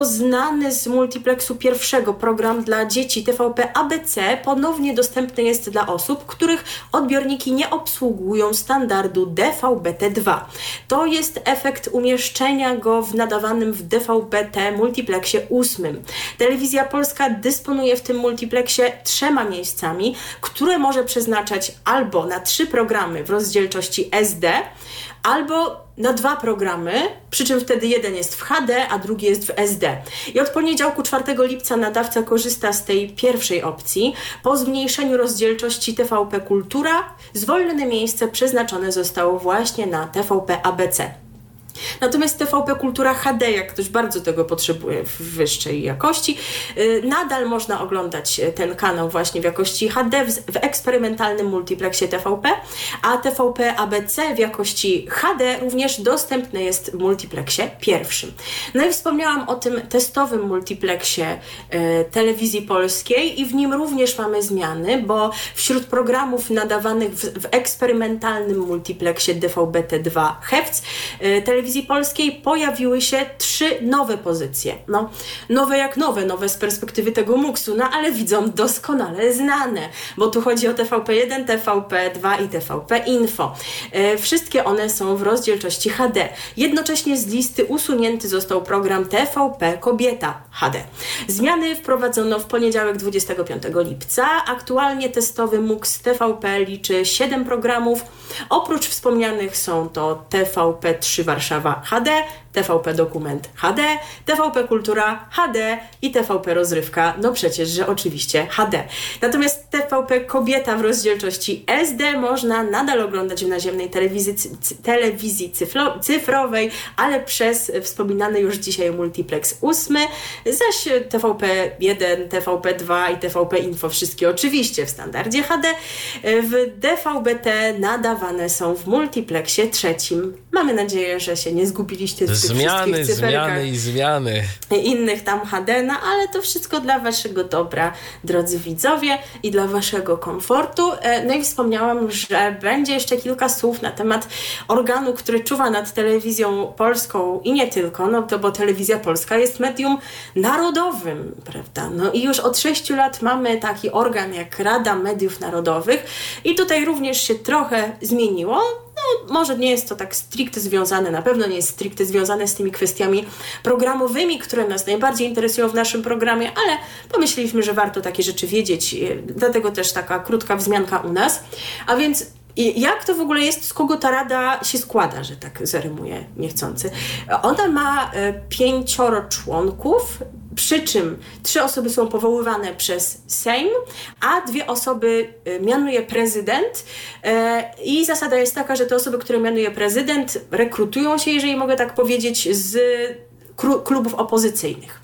znany z multiplexu pierwszego program dla dzieci TVP ABC ponownie dostępny jest dla osób, których odbiorniki nie obsługują standardu DVB-T2. To jest efekt umieszczenia go w nadawanym w DVB-T multiplexie 8. Telewizja Polska dysponuje w tym multiplexie 3 miejscami, które może przeznaczać albo na 3 programy w rozdzielczości SD, albo na 2 programy, przy czym wtedy jeden jest w HD, a drugi jest w SD. I od poniedziałku 4 lipca nadawca korzysta z tej pierwszej opcji. Po zmniejszeniu rozdzielczości TVP Kultura zwolnione miejsce przeznaczone zostało właśnie na TVP ABC. Natomiast TVP Kultura HD, jak ktoś bardzo tego potrzebuje w wyższej jakości, nadal można oglądać ten kanał właśnie w jakości HD w eksperymentalnym multiplexie TVP, a TVP ABC w jakości HD również dostępny jest w multiplexie pierwszym. No i wspomniałam o tym testowym multiplexie Telewizji Polskiej i w nim również mamy zmiany, bo wśród programów nadawanych w eksperymentalnym multiplexie DVB-T2 Hz Telewizji Polskiej pojawiły się 3 nowe pozycje. No, nowe jak nowe z perspektywy tego MUKS-u, no ale widzom doskonale znane, bo tu chodzi o TVP1, TVP2 i TVP Info. Wszystkie one są w rozdzielczości HD. Jednocześnie z listy usunięty został program TVP Kobieta HD. Zmiany wprowadzono w poniedziałek 25 lipca. Aktualnie testowy MUKS TVP liczy 7 programów. Oprócz wspomnianych są to TVP3 Warszawa HD, TVP Dokument HD, TVP Kultura HD i TVP Rozrywka, no przecież, że oczywiście HD. Natomiast TVP Kobieta w rozdzielczości SD można nadal oglądać w naziemnej telewizji cyfrowej, ale przez wspominany już dzisiaj multiplex 8, zaś TVP1, TVP2 i TVP Info wszystkie oczywiście w standardzie HD. W DVB-T nadawane są w multiplexie trzecim. Mamy nadzieję, że się nie zgubiliście w zmiany i innych tam HD, no ale to wszystko dla waszego dobra, drodzy widzowie, i dla waszego komfortu. No i wspomniałam, że będzie jeszcze kilka słów na temat organu, który czuwa nad telewizją polską i nie tylko, no to bo telewizja polska jest medium narodowym, prawda? No i już od 6 lat mamy taki organ jak Rada Mediów Narodowych i tutaj również się trochę zmieniło. No, może nie jest to tak stricte związane, na pewno nie jest stricte związane z tymi kwestiami programowymi, które nas najbardziej interesują w naszym programie, ale pomyśleliśmy, że warto takie rzeczy wiedzieć, dlatego też taka krótka wzmianka u nas. A więc jak to w ogóle jest, z kogo ta rada się składa, że tak zarymuję niechcący? Ona ma 5 członków, przy czym 3 osoby są powoływane przez Sejm, a 2 osoby mianuje prezydent i zasada jest taka, że te osoby, które mianuje prezydent, rekrutują się, jeżeli mogę tak powiedzieć, z klubów opozycyjnych.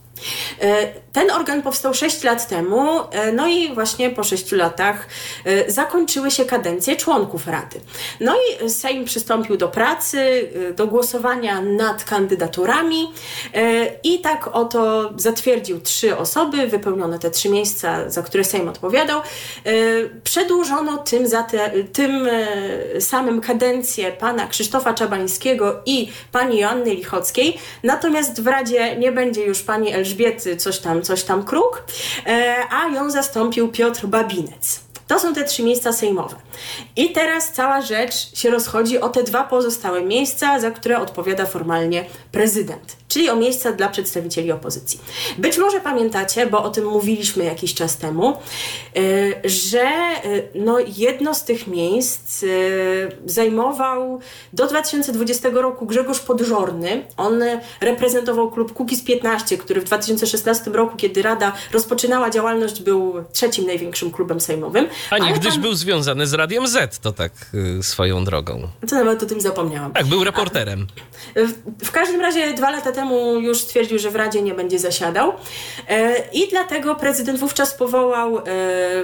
Ten organ powstał 6 lat temu, no i właśnie po 6 latach zakończyły się kadencje członków Rady. No i Sejm przystąpił do pracy, do głosowania nad kandydaturami i tak oto zatwierdził 3 osoby, wypełniono te 3 miejsca, za które Sejm odpowiadał. Przedłużono tym samym kadencję pana Krzysztofa Czabańskiego i pani Joanny Lichockiej, natomiast w Radzie nie będzie już pani Elżbiety coś tam Kruk, a ją zastąpił Piotr Babinec. To są te 3 miejsca sejmowe. I teraz cała rzecz się rozchodzi o te 2 pozostałe miejsca, za które odpowiada formalnie prezydent, czyli o miejsca dla przedstawicieli opozycji. Być może pamiętacie, bo o tym mówiliśmy jakiś czas temu, że jedno z tych miejsc zajmował do 2020 roku Grzegorz Podżorny. On reprezentował klub Kukiz15, który w 2016 roku, kiedy Rada rozpoczynała działalność, był 3. największym klubem sejmowym. A niegdyś był związany z Radiem Z, to tak swoją drogą. To nawet o tym zapomniałam. Tak, był reporterem. W każdym razie 2 lata temu już stwierdził, że w Radzie nie będzie zasiadał i dlatego prezydent wówczas powołał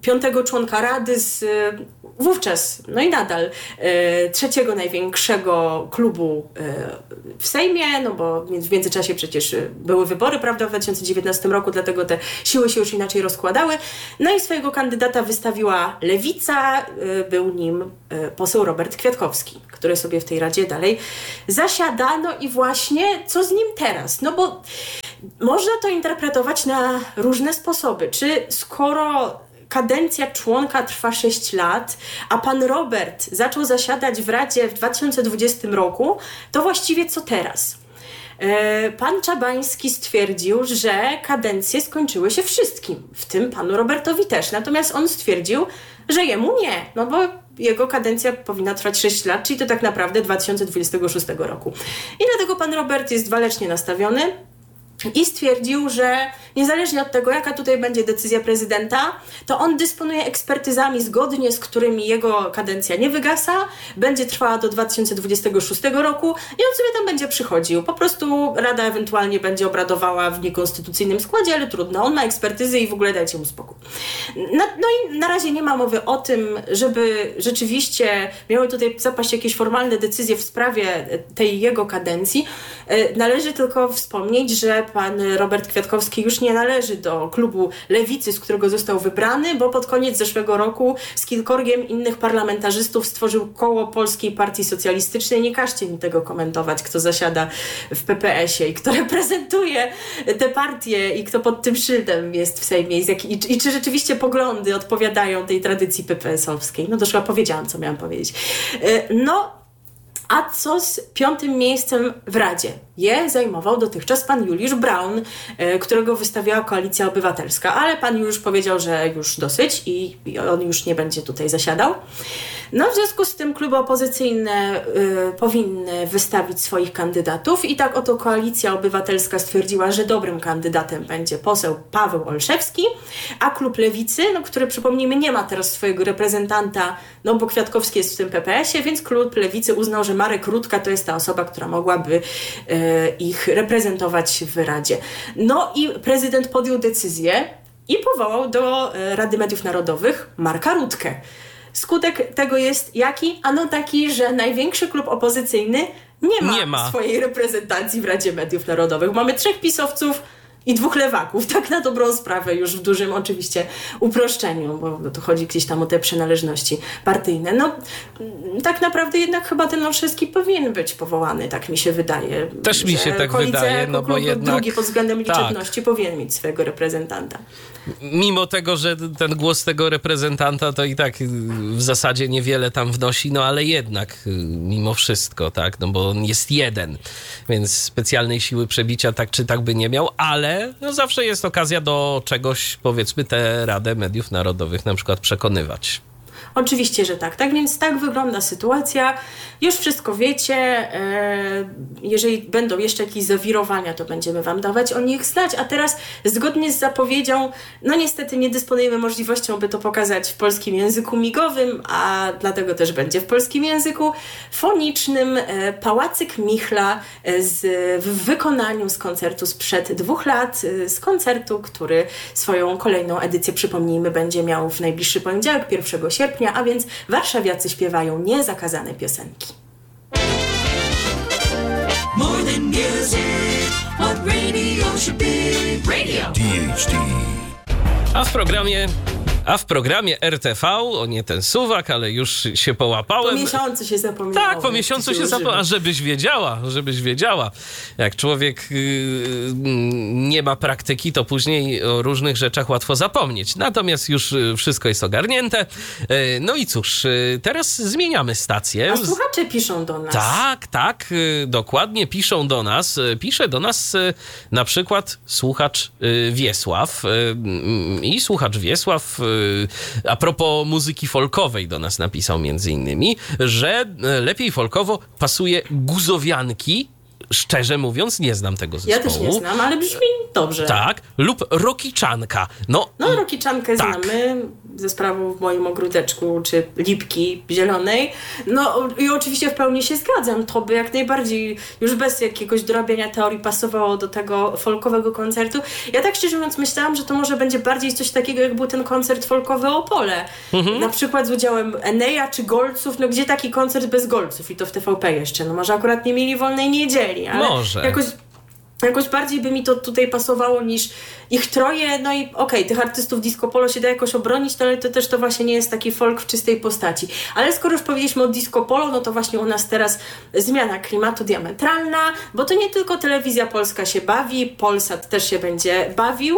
piątego członka Rady z wówczas, no i nadal, trzeciego największego klubu w Sejmie, no bo w międzyczasie przecież były wybory, prawda, w 2019 roku, dlatego te siły się już inaczej rozkładały. No i swojego kandydata wystawiła Lewica, był nim poseł Robert Kwiatkowski, który sobie w tej Radzie dalej zasiada. No i właśnie co z nim teraz? No bo można to interpretować na różne sposoby. Czy skoro kadencja członka trwa 6 lat, a pan Robert zaczął zasiadać w Radzie w 2020 roku, to właściwie co teraz? Pan Czabański stwierdził, że kadencje skończyły się wszystkim, w tym panu Robertowi też. Natomiast on stwierdził, że jemu nie, no bo jego kadencja powinna trwać 6 lat, czyli to tak naprawdę 2026 roku. I dlatego pan Robert jest walecznie nastawiony i stwierdził, że niezależnie od tego, jaka tutaj będzie decyzja prezydenta, to on dysponuje ekspertyzami, zgodnie z którymi jego kadencja nie wygasa, będzie trwała do 2026 roku i on sobie tam będzie przychodził. Po prostu Rada ewentualnie będzie obradowała w niekonstytucyjnym składzie, ale trudno, on ma ekspertyzy i w ogóle dajcie mu spokój. No i na razie nie ma mowy o tym, żeby rzeczywiście miały tutaj zapaść jakieś formalne decyzje w sprawie tej jego kadencji. Należy tylko wspomnieć, że pan Robert Kwiatkowski już nie należy do klubu Lewicy, z którego został wybrany, bo pod koniec zeszłego roku z kilkorgiem innych parlamentarzystów stworzył koło Polskiej Partii Socjalistycznej. Nie każcie mi tego komentować, kto zasiada w PPS-ie i kto reprezentuje tę partię i kto pod tym szyldem jest w Sejmie i czy rzeczywiście poglądy odpowiadają tej tradycji PPS-owskiej. No to chyba powiedziałam, co miałam powiedzieć. A co z 5. miejscem w Radzie? Je zajmował dotychczas pan Juliusz Braun, którego wystawiała Koalicja Obywatelska, ale pan już powiedział, że już dosyć i on już nie będzie tutaj zasiadał. No w związku z tym kluby opozycyjne powinny wystawić swoich kandydatów i tak oto Koalicja Obywatelska stwierdziła, że dobrym kandydatem będzie poseł Paweł Olszewski, a klub Lewicy, który przypomnijmy nie ma teraz swojego reprezentanta, no bo Kwiatkowski jest w tym PPS-ie, więc klub Lewicy uznał, że Marek Rutka to jest ta osoba, która mogłaby ich reprezentować w Radzie. No i prezydent podjął decyzję i powołał do Rady Mediów Narodowych Marka Rutkę. Skutek tego jest jaki? Ano taki, że największy klub opozycyjny nie ma swojej reprezentacji w Radzie Mediów Narodowych. Mamy 3 pisowców i 2 lewaków, tak na dobrą sprawę, już w dużym oczywiście uproszczeniu, bo tu chodzi gdzieś tam o te przynależności partyjne. No, tak naprawdę jednak chyba ten Olszewski powinien być powołany, tak mi się wydaje. Też mi się tak wydaje, no bo jednak... Drugi pod względem liczebności powinien mieć swojego reprezentanta. Mimo tego, że ten głos tego reprezentanta to i tak w zasadzie niewiele tam wnosi, no ale jednak mimo wszystko, tak, no bo on jest jeden, więc specjalnej siły przebicia tak czy tak by nie miał, ale no zawsze jest okazja do czegoś, powiedzmy, tę Radę Mediów Narodowych na przykład przekonywać. Oczywiście, że tak. Tak więc tak wygląda sytuacja. Już wszystko wiecie. Jeżeli będą jeszcze jakieś zawirowania, to będziemy wam dawać o nich znać. A teraz zgodnie z zapowiedzią, no niestety nie dysponujemy możliwością, by to pokazać w polskim języku migowym, a dlatego też będzie w polskim języku fonicznym Pałacyk Michla w wykonaniu z koncertu sprzed 2 lat. Z koncertu, który swoją kolejną edycję, przypomnijmy, będzie miał w najbliższy poniedziałek, 1 sierpnia, a więc warszawiacy śpiewają niezakazane piosenki. More than music, what radio should be. Radio DHT. A w programie RTV, o nie ten suwak, ale już się połapałem. Po miesiącu się zapomniało. Tak, po miesiącu się zapomniało, a żebyś wiedziała. Jak człowiek nie ma praktyki, to później o różnych rzeczach łatwo zapomnieć. Natomiast już wszystko jest ogarnięte. No i cóż, teraz zmieniamy stację. A słuchacze piszą do nas. Tak, dokładnie piszą do nas. Pisze do nas na przykład słuchacz Wiesław. I słuchacz Wiesław a propos muzyki folkowej do nas napisał między innymi, że lepiej folkowo pasuje guzowianki. Szczerze mówiąc, nie znam tego zespołu. Ja też nie znam, ale brzmi dobrze. Tak, lub rokiczanka. No rokiczankę tak. znamy. ze sprawą w moim ogródeczku, czy lipki zielonej. No i oczywiście w pełni się zgadzam. To by jak najbardziej, już bez jakiegoś dorabiania teorii, pasowało do tego folkowego koncertu. Ja tak szczerze mówiąc myślałam, że to może będzie bardziej coś takiego, jak był ten koncert folkowy Opole. Na przykład z udziałem Eneja czy Golców. No gdzie taki koncert bez Golców? I to w TVP jeszcze. No może akurat nie mieli wolnej niedzieli, ale może. Jakoś bardziej by mi to tutaj pasowało niż ich troje, no i okej, tych artystów disco polo się da jakoś obronić, no ale to też to właśnie nie jest taki folk w czystej postaci. Ale skoro już powiedzieliśmy o disco polo, no to właśnie u nas teraz zmiana klimatu diametralna, bo to nie tylko Telewizja Polska się bawi, Polsat też się będzie bawił,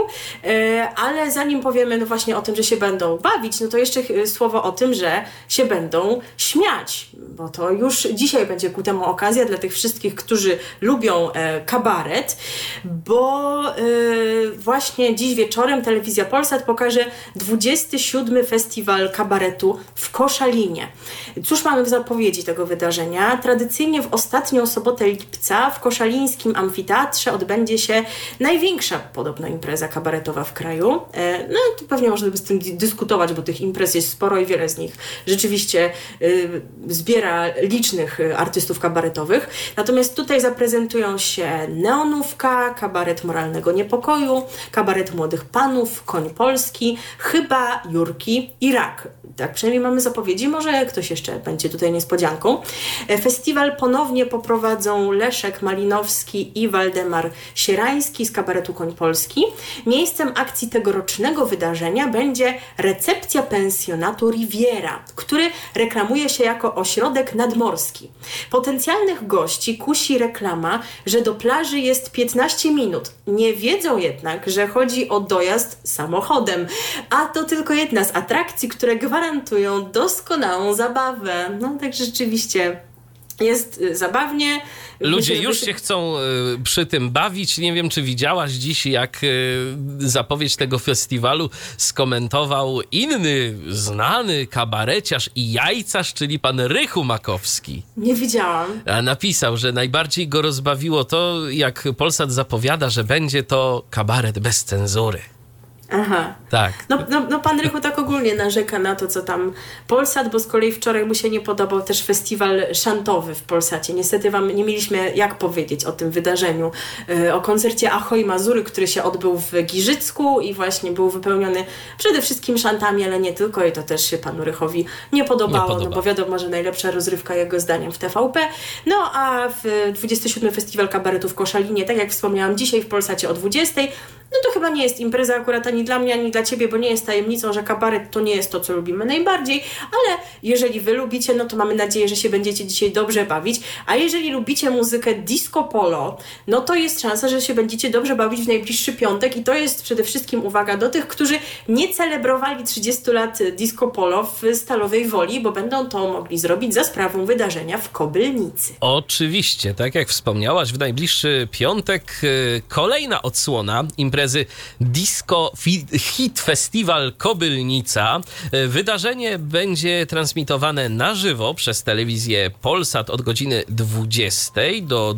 ale zanim powiemy no właśnie o tym, że się będą bawić, no to jeszcze słowo o tym, że się będą śmiać, bo to już dzisiaj będzie ku temu okazja dla tych wszystkich, którzy lubią kabaret, bo właśnie dziś wieczorem Telewizja Polsat pokaże 27. Festiwal Kabaretu w Koszalinie. Cóż mamy w zapowiedzi tego wydarzenia? Tradycyjnie w ostatnią sobotę lipca w koszalińskim amfiteatrze odbędzie się największa podobno impreza kabaretowa w kraju. No to pewnie można by z tym dyskutować, bo tych imprez jest sporo i wiele z nich rzeczywiście zbiera licznych artystów kabaretowych. Natomiast tutaj zaprezentują się Neonówka, Kabaret Moralnego Niepokoju, Kabaret Młodych Panów, Koń Polski, chyba Jurki i Rak. Tak przynajmniej mamy zapowiedzi, może ktoś jeszcze będzie tutaj niespodzianką. Festiwal ponownie poprowadzą Leszek Malinowski i Waldemar Sierański z Kabaretu Koń Polski. Miejscem akcji tegorocznego wydarzenia będzie recepcja pensjonatu Riviera, który reklamuje się jako ośrodek nadmorski. Potencjalnych gości kusi reklama, że do plaży jest 15 minut. Nie wiedzą jednak, że chodzi o dojazd samochodem, a to tylko jedna z atrakcji, które gwarantują doskonałą zabawę. No tak rzeczywiście jest zabawnie. Ludzie już się chcą przy tym bawić. Nie wiem, czy widziałaś dziś, jak zapowiedź tego festiwalu skomentował inny znany kabareciarz i jajcarz, czyli pan Rychu Makowski. Nie widziałam. A napisał, że najbardziej go rozbawiło to, jak Polsat zapowiada, że będzie to kabaret bez cenzury. Aha. Tak. No pan Rychu tak ogólnie narzeka na to, co tam Polsat, bo z kolei wczoraj mu się nie podobał też festiwal szantowy w Polsacie. Niestety wam nie mieliśmy jak powiedzieć o tym wydarzeniu, o koncercie Ahoj Mazury, który się odbył w Giżycku i właśnie był wypełniony przede wszystkim szantami, ale nie tylko, i to też się panu Rychowi nie podobało. No bo wiadomo, że najlepsza rozrywka jego zdaniem w TVP. No a w 27. Festiwal Kabaretu w Koszalinie, tak jak wspomniałam, dzisiaj w Polsacie o 20:00. No to chyba nie jest impreza akurat ani dla mnie, ani dla ciebie, bo nie jest tajemnicą, że kabaret to nie jest to, co lubimy najbardziej, ale jeżeli wy lubicie, no to mamy nadzieję, że się będziecie dzisiaj dobrze bawić, a jeżeli lubicie muzykę disco polo, no to jest szansa, że się będziecie dobrze bawić w najbliższy piątek i to jest przede wszystkim uwaga do tych, którzy nie celebrowali 30 lat disco polo w Stalowej Woli, bo będą to mogli zrobić za sprawą wydarzenia w Kobylnicy. Oczywiście, tak jak wspomniałaś, w najbliższy piątek kolejna odsłona imprezy Disco Hit Festiwal Kobylnica. Wydarzenie będzie transmitowane na żywo przez telewizję Polsat od godziny 20 do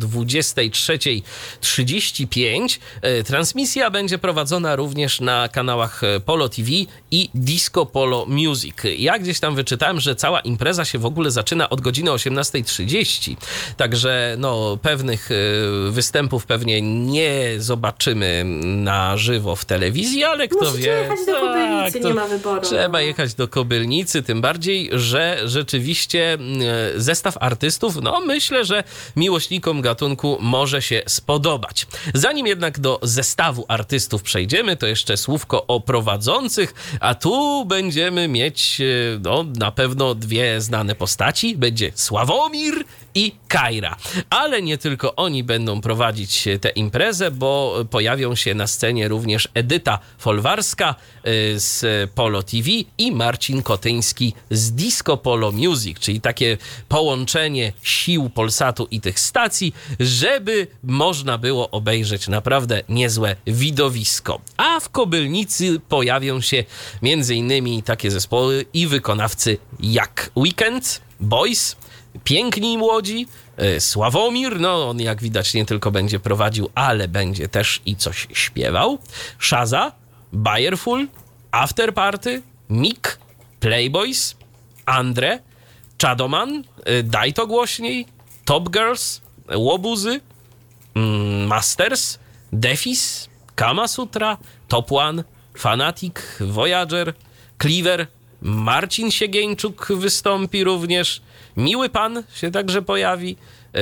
23:35. Transmisja będzie prowadzona również na kanałach Polo TV i Disco Polo Music. Ja gdzieś tam wyczytałem, że cała impreza się w ogóle zaczyna od godziny 18:30. Także no, pewnych występów pewnie nie zobaczymy na żywo w telewizji, ale kto Musicie wie. jechać do Kobylnicy, nie ma wyboru. Trzeba jechać do Kobylnicy, tym bardziej, że rzeczywiście zestaw artystów, no myślę, że miłośnikom gatunku może się spodobać. Zanim jednak do zestawu artystów przejdziemy, to jeszcze słówko o prowadzących, a tu będziemy mieć no, na pewno dwie znane postaci. Będzie Sławomir i Kajra. Ale nie tylko oni będą prowadzić tę imprezę, bo pojawią się na scenie również Edyta Folwarska z Polo TV i Marcin Kotyński z Disco Polo Music, czyli takie połączenie sił Polsatu i tych stacji, żeby można było obejrzeć naprawdę niezłe widowisko. A w Kobylnicy pojawią się m.in. takie zespoły i wykonawcy jak Weekend, Boys, Piękni i Młodzi, Sławomir, no on jak widać nie tylko będzie prowadził, ale będzie też i coś śpiewał, Szaza, Bayerful, After Party, Mik, Playboys, Andre, Czadoman, Daj to głośniej, Top Girls, Łobuzy, Masters, Defis, Kama Sutra, Top One, Fanatic, Voyager, Cleaver, Marcin Siegieńczuk wystąpi również, Miły Pan się także pojawi,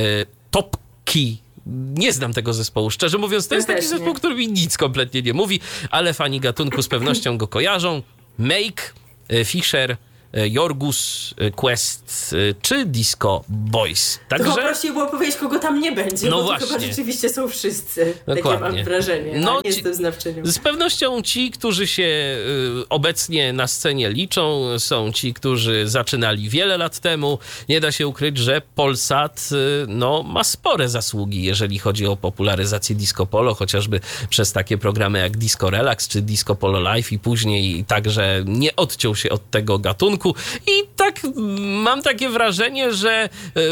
Topki. Nie znam tego zespołu, szczerze mówiąc. To jest taki zespół, który mi nic kompletnie nie mówi, ale fani gatunku z pewnością go kojarzą. Make, Fisher, Jorgus, Quest czy Disco Boys. Także... To prościej było powiedzieć, kogo tam nie będzie, no bo właśnie. To chyba rzeczywiście są wszyscy. Dokładnie. Takie mam wrażenie, no, nie jestem znawczynią. Z pewnością ci, którzy się obecnie na scenie liczą, są ci, którzy zaczynali wiele lat temu. Nie da się ukryć, że Polsat ma spore zasługi, jeżeli chodzi o popularyzację disco polo, chociażby przez takie programy jak Disco Relax czy Disco Polo Live i później także nie odciął się od tego gatunku. I tak mam takie wrażenie, że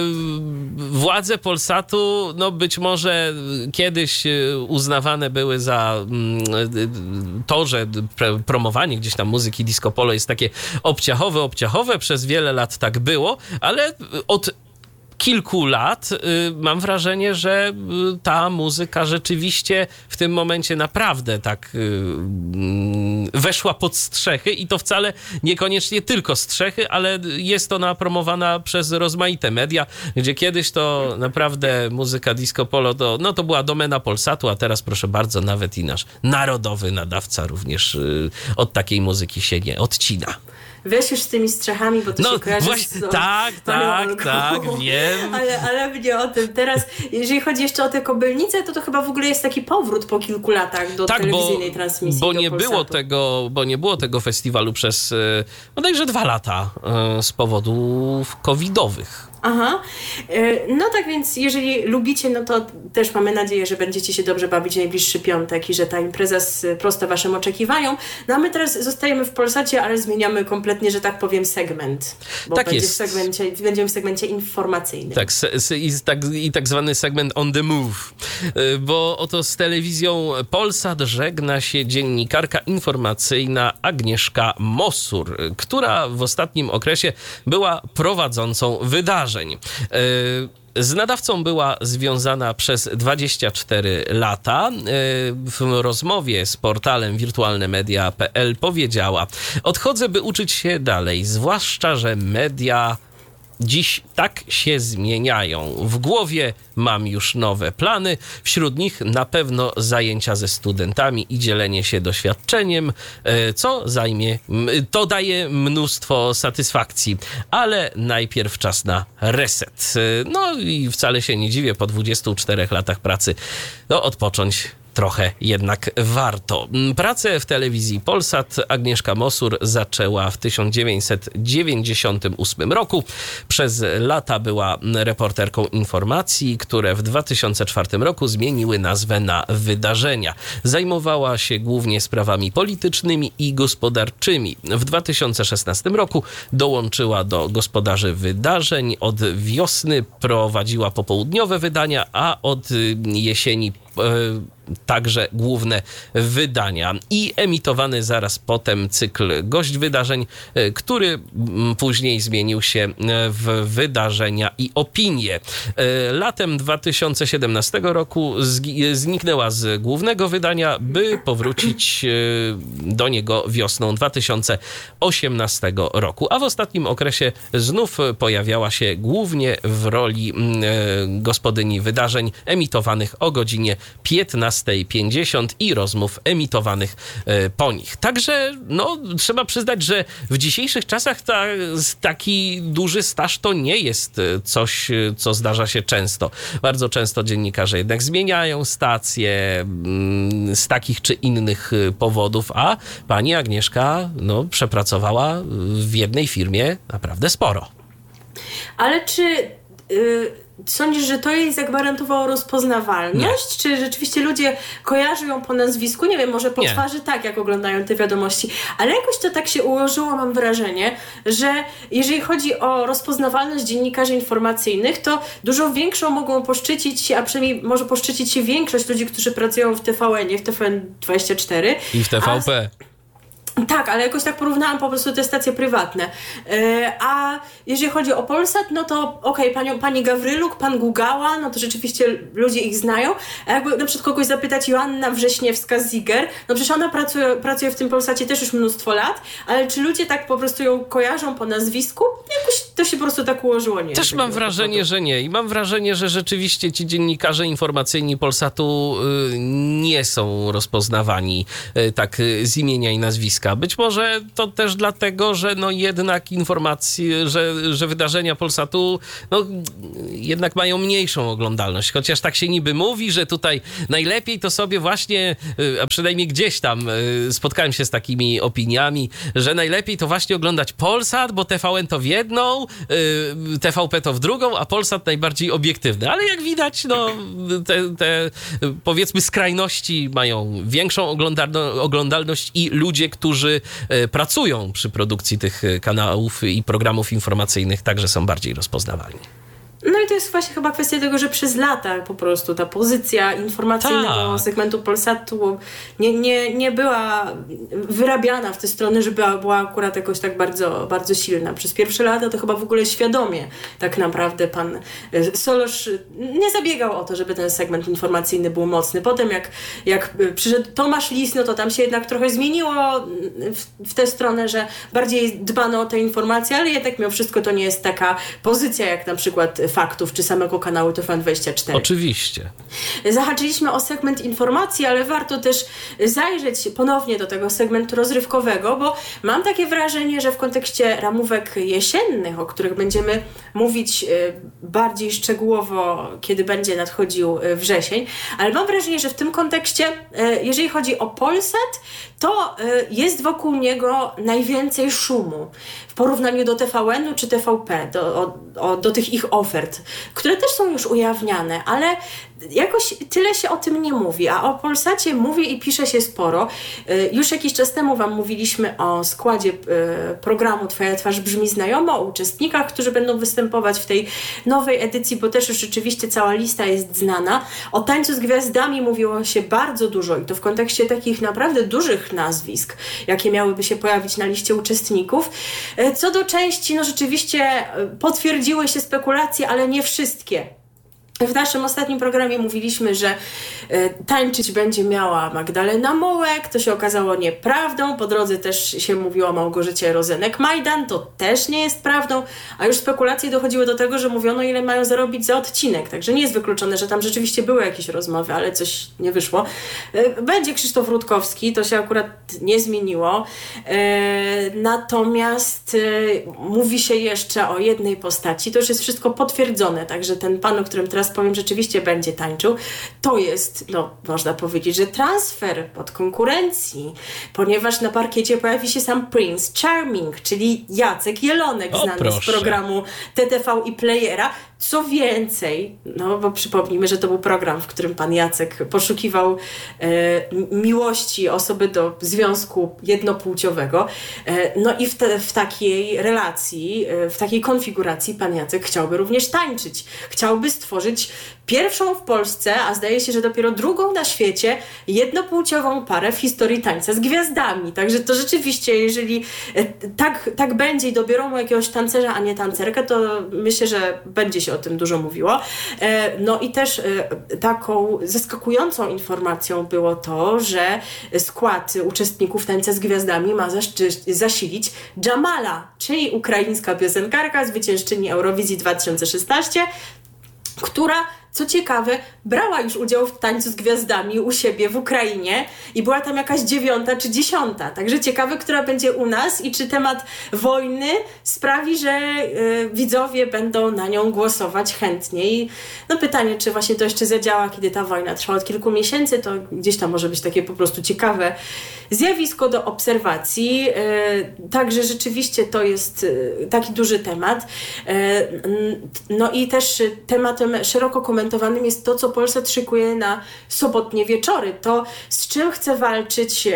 władze Polsatu być może kiedyś uznawane były za to, że promowanie gdzieś tam muzyki disco polo jest takie obciachowe, przez wiele lat tak było, ale od kilku lat mam wrażenie, że ta muzyka rzeczywiście w tym momencie naprawdę tak weszła pod strzechy i to wcale niekoniecznie tylko strzechy, ale jest ona promowana przez rozmaite media, gdzie kiedyś to naprawdę muzyka disco polo to była domena Polsatu, a teraz proszę bardzo, nawet i nasz narodowy nadawca również od takiej muzyki się nie odcina. Weź już z tymi strzechami, bo to się kojarzy z tak, wiem. Ale mnie o tym. Teraz, jeżeli chodzi jeszcze o te Kobylnice, to chyba w ogóle jest taki powrót po kilku latach do telewizyjnej transmisji. Bo nie było tego festiwalu przez bodajże 2 lata z powodów covidowych. Aha. No tak więc jeżeli lubicie, to też mamy nadzieję, że będziecie się dobrze bawić najbliższy piątek i że ta impreza sprosta waszym oczekiwaniom. No a my teraz zostajemy w Polsacie, ale zmieniamy kompletnie, że tak powiem, segment. Bo tak jest. Będziemy w segmencie informacyjnym. Tak, i tak zwany segment on the move. Bo oto z telewizją Polsat żegna się dziennikarka informacyjna Agnieszka Mosur, która w ostatnim okresie była prowadzącą wydarzeń. Z nadawcą była związana przez 24 lata. W rozmowie z portalem wirtualnemedia.pl powiedziała: odchodzę, by uczyć się dalej, zwłaszcza, że media dziś tak się zmieniają. W głowie mam już nowe plany. Wśród nich na pewno zajęcia ze studentami i dzielenie się doświadczeniem, to daje mnóstwo satysfakcji. Ale najpierw czas na reset. No i wcale się nie dziwię, po 24 latach pracy odpocząć trochę jednak warto. Pracę w telewizji Polsat Agnieszka Mosur zaczęła w 1998 roku. Przez lata była reporterką informacji, które w 2004 roku zmieniły nazwę na Wydarzenia. Zajmowała się głównie sprawami politycznymi i gospodarczymi. W 2016 roku dołączyła do gospodarzy wydarzeń. Od wiosny prowadziła popołudniowe wydania, a od jesieni także główne wydania i emitowany zaraz potem cykl Gość Wydarzeń, który później zmienił się w Wydarzenia i Opinie. Latem 2017 roku zniknęła z głównego wydania, by powrócić do niego wiosną 2018 roku, a w ostatnim okresie znów pojawiała się głównie w roli gospodyni wydarzeń emitowanych o godzinie 15:50 i rozmów emitowanych po nich. Także trzeba przyznać, że w dzisiejszych czasach taki duży staż to nie jest coś, co zdarza się często. Bardzo często dziennikarze jednak zmieniają stacje z takich czy innych powodów, a pani Agnieszka przepracowała w jednej firmie naprawdę sporo. Ale czy sądzisz, że to jej zagwarantowało rozpoznawalność? Nie. Czy rzeczywiście ludzie kojarzą ją po nazwisku? Nie wiem, może po twarzy tak, jak oglądają te wiadomości. Ale jakoś to tak się ułożyło, mam wrażenie, że jeżeli chodzi o rozpoznawalność dziennikarzy informacyjnych, to dużo większą mogą poszczycić się, a przynajmniej może poszczycić się większość ludzi, którzy pracują w TVN-ie, w TVN24. I w TVP. Tak, ale jakoś tak porównałam po prostu te stacje prywatne. A jeżeli chodzi o Polsat, no to pani Gawryluk, pan Gugała, no to rzeczywiście ludzie ich znają. A jakby na przykład kogoś zapytać, Joanna Wrześniewska-Ziger, no przecież ona pracuje w tym Polsacie też już mnóstwo lat, ale czy ludzie tak po prostu ją kojarzą po nazwisku? Jakoś to się po prostu tak ułożyło. Nie też mam wrażenie, że nie. I mam wrażenie, że rzeczywiście ci dziennikarze informacyjni Polsatu nie są rozpoznawani tak z imienia i nazwiska. Być może to też dlatego, że no jednak informacje, że wydarzenia Polsatu no jednak mają mniejszą oglądalność. Chociaż tak się niby mówi, że tutaj najlepiej to sobie właśnie, a przynajmniej gdzieś tam spotkałem się z takimi opiniami, że najlepiej to właśnie oglądać Polsat, bo TVN to w jedną, TVP to w drugą, a Polsat najbardziej obiektywny. Ale jak widać, no te powiedzmy skrajności mają większą oglądalność i ludzie, którzy pracują przy produkcji tych kanałów i programów informacyjnych, także są bardziej rozpoznawalni. No i to jest właśnie chyba kwestia tego, że przez lata po prostu ta pozycja informacyjnego segmentu Polsatu nie była wyrabiana w tę stronę, żeby była akurat jakoś tak bardzo, bardzo silna. Przez pierwsze lata to chyba w ogóle świadomie tak naprawdę pan Solosz nie zabiegał o to, żeby ten segment informacyjny był mocny. Potem jak przyszedł Tomasz Lis, no to tam się jednak trochę zmieniło w tę stronę, że bardziej dbano o te informacje, ale jednak mimo wszystko to nie jest taka pozycja jak na przykład Faktów czy samego kanału TVN24. Oczywiście. Zahaczyliśmy o segment informacji, ale warto też zajrzeć ponownie do tego segmentu rozrywkowego, bo mam takie wrażenie, że w kontekście ramówek jesiennych, o których będziemy mówić bardziej szczegółowo, kiedy będzie nadchodził wrzesień, ale mam wrażenie, że w tym kontekście, jeżeli chodzi o Polsat, to jest wokół niego najwięcej szumu w porównaniu do TVN-u czy TVP, do tych ich ofert, które też są już ujawniane, ale jakoś tyle się o tym nie mówi, a o Polsacie mówi i pisze się sporo. Już jakiś czas temu Wam mówiliśmy o składzie programu Twoja twarz brzmi znajomo, o uczestnikach, którzy będą występować w tej nowej edycji, bo też już rzeczywiście cała lista jest znana. O Tańcu z Gwiazdami mówiło się bardzo dużo i to w kontekście takich naprawdę dużych nazwisk, jakie miałyby się pojawić na liście uczestników. Co do części, no rzeczywiście potwierdziły się spekulacje, ale nie wszystkie. W naszym ostatnim programie mówiliśmy, że tańczyć będzie miała Magdalena Mołek. To się okazało nieprawdą. Po drodze też się mówiło o Małgorzacie Rozenek-Majdan. To też nie jest prawdą. A już spekulacje dochodziły do tego, że mówiono, ile mają zarobić za odcinek. Także nie jest wykluczone, że tam rzeczywiście były jakieś rozmowy, ale coś nie wyszło. Będzie Krzysztof Rutkowski. To się akurat nie zmieniło. Natomiast mówi się jeszcze o jednej postaci. To już jest wszystko potwierdzone. Także ten pan, o którym teraz powiem, rzeczywiście będzie tańczył. To jest, no można powiedzieć, że transfer od konkurencji, ponieważ na parkiecie pojawi się sam Prince Charming, czyli Jacek Jelonek, znany z programu TTV i Playera. Co więcej, no bo przypomnijmy, że to był program, w którym pan Jacek poszukiwał miłości osoby do związku jednopłciowego. No i w takiej relacji, w takiej konfiguracji pan Jacek chciałby również tańczyć. Chciałby stworzyć pierwszą w Polsce, a zdaje się, że dopiero drugą na świecie, jednopłciową parę w historii Tańca z Gwiazdami. Także to rzeczywiście, jeżeli tak będzie i dobiorą mu jakiegoś tancerza, a nie tancerkę, to myślę, że będzie się o tym dużo mówiło. No i też taką zaskakującą informacją było to, że skład uczestników Tańca z Gwiazdami ma zasilić Jamala, czyli ukraińska piosenkarka, zwyciężczyni Eurowizji 2016, która, co ciekawe, brała już udział w Tańcu z Gwiazdami u siebie w Ukrainie i była tam jakaś 9. czy 10. Także ciekawe, która będzie u nas i czy temat wojny sprawi, że widzowie będą na nią głosować chętniej. No pytanie, czy właśnie to jeszcze zadziała, kiedy ta wojna trwa od kilku miesięcy, to gdzieś tam może być takie po prostu ciekawe zjawisko do obserwacji. Także rzeczywiście to jest taki duży temat. No i też tematem szeroko komentowanym jest to, co Polsat szykuje na sobotnie wieczory. To, z czym chce walczyć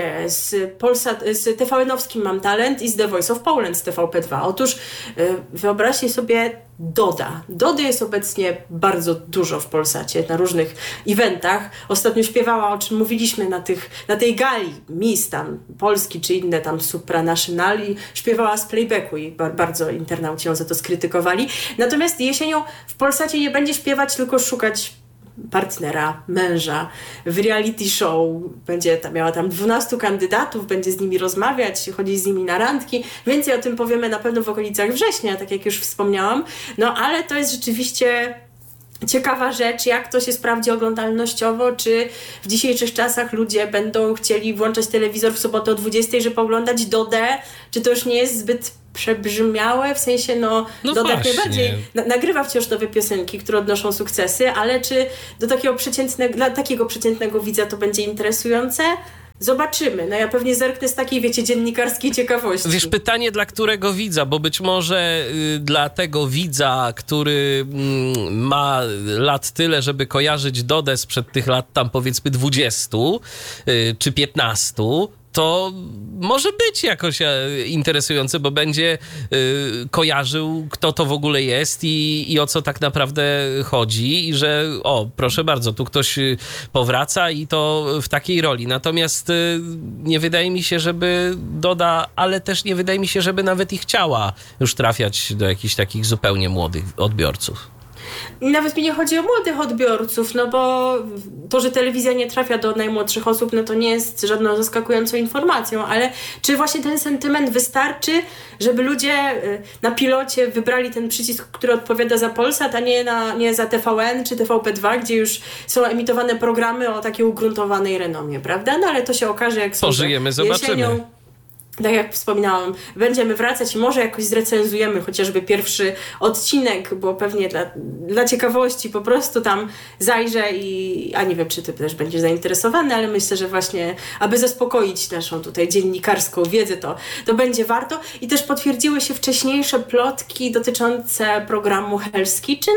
z TVN-owskim Mam Talent i z The Voice of Poland z TVP2. Otóż wyobraźcie sobie Doda. Dody jest obecnie bardzo dużo w Polsacie, na różnych eventach. Ostatnio śpiewała, o czym mówiliśmy na tej gali Miss tam Polski czy inne tam supranational i śpiewała z playbacku i bardzo internauci ją za to skrytykowali. Natomiast jesienią w Polsacie nie będzie śpiewać, tylko szukać partnera, męża w reality show. Będzie miała tam 12 kandydatów, będzie z nimi rozmawiać, chodzić z nimi na randki. Więcej o tym powiemy na pewno w okolicach września, tak jak już wspomniałam. No ale to jest rzeczywiście ciekawa rzecz, jak to się sprawdzi oglądalnościowo, czy w dzisiejszych czasach ludzie będą chcieli włączać telewizor w sobotę o 20, żeby oglądać Dodę, czy to już nie jest zbyt przebrzmiałe, w sensie Doda jak najbardziej nagrywa wciąż nowe piosenki, które odnoszą sukcesy, ale czy dla takiego przeciętnego widza to będzie interesujące? Zobaczymy. No ja pewnie zerknę z takiej, wiecie, dziennikarskiej ciekawości. Wiesz, pytanie dla którego widza, bo być może dla tego widza, który ma lat tyle, żeby kojarzyć Dodę sprzed tych lat tam powiedzmy 20 czy 15, to może być jakoś interesujące, bo będzie kojarzył, kto to w ogóle jest i o co tak naprawdę chodzi i że proszę bardzo, tu ktoś powraca i to w takiej roli. Natomiast nie wydaje mi się, żeby Doda, ale też nie wydaje mi się, żeby nawet i chciała już trafiać do jakichś takich zupełnie młodych odbiorców. Nawet mi nie chodzi o młodych odbiorców, no bo to, że telewizja nie trafia do najmłodszych osób, no to nie jest żadną zaskakującą informacją, ale czy właśnie ten sentyment wystarczy, żeby ludzie na pilocie wybrali ten przycisk, który odpowiada za Polsat, a nie za TVN czy TVP2, gdzie już są emitowane programy o takiej ugruntowanej renomie, prawda? No ale to się okaże, jak pożyjemy, zobaczymy. Jesienią. Tak jak wspominałam, będziemy wracać i może jakoś zrecenzujemy chociażby pierwszy odcinek, bo pewnie dla ciekawości po prostu tam zajrzę a nie wiem, czy ty też będziesz zainteresowany, ale myślę, że właśnie, aby zaspokoić naszą tutaj dziennikarską wiedzę, to będzie warto. I też potwierdziły się wcześniejsze plotki dotyczące programu Hell's Kitchen.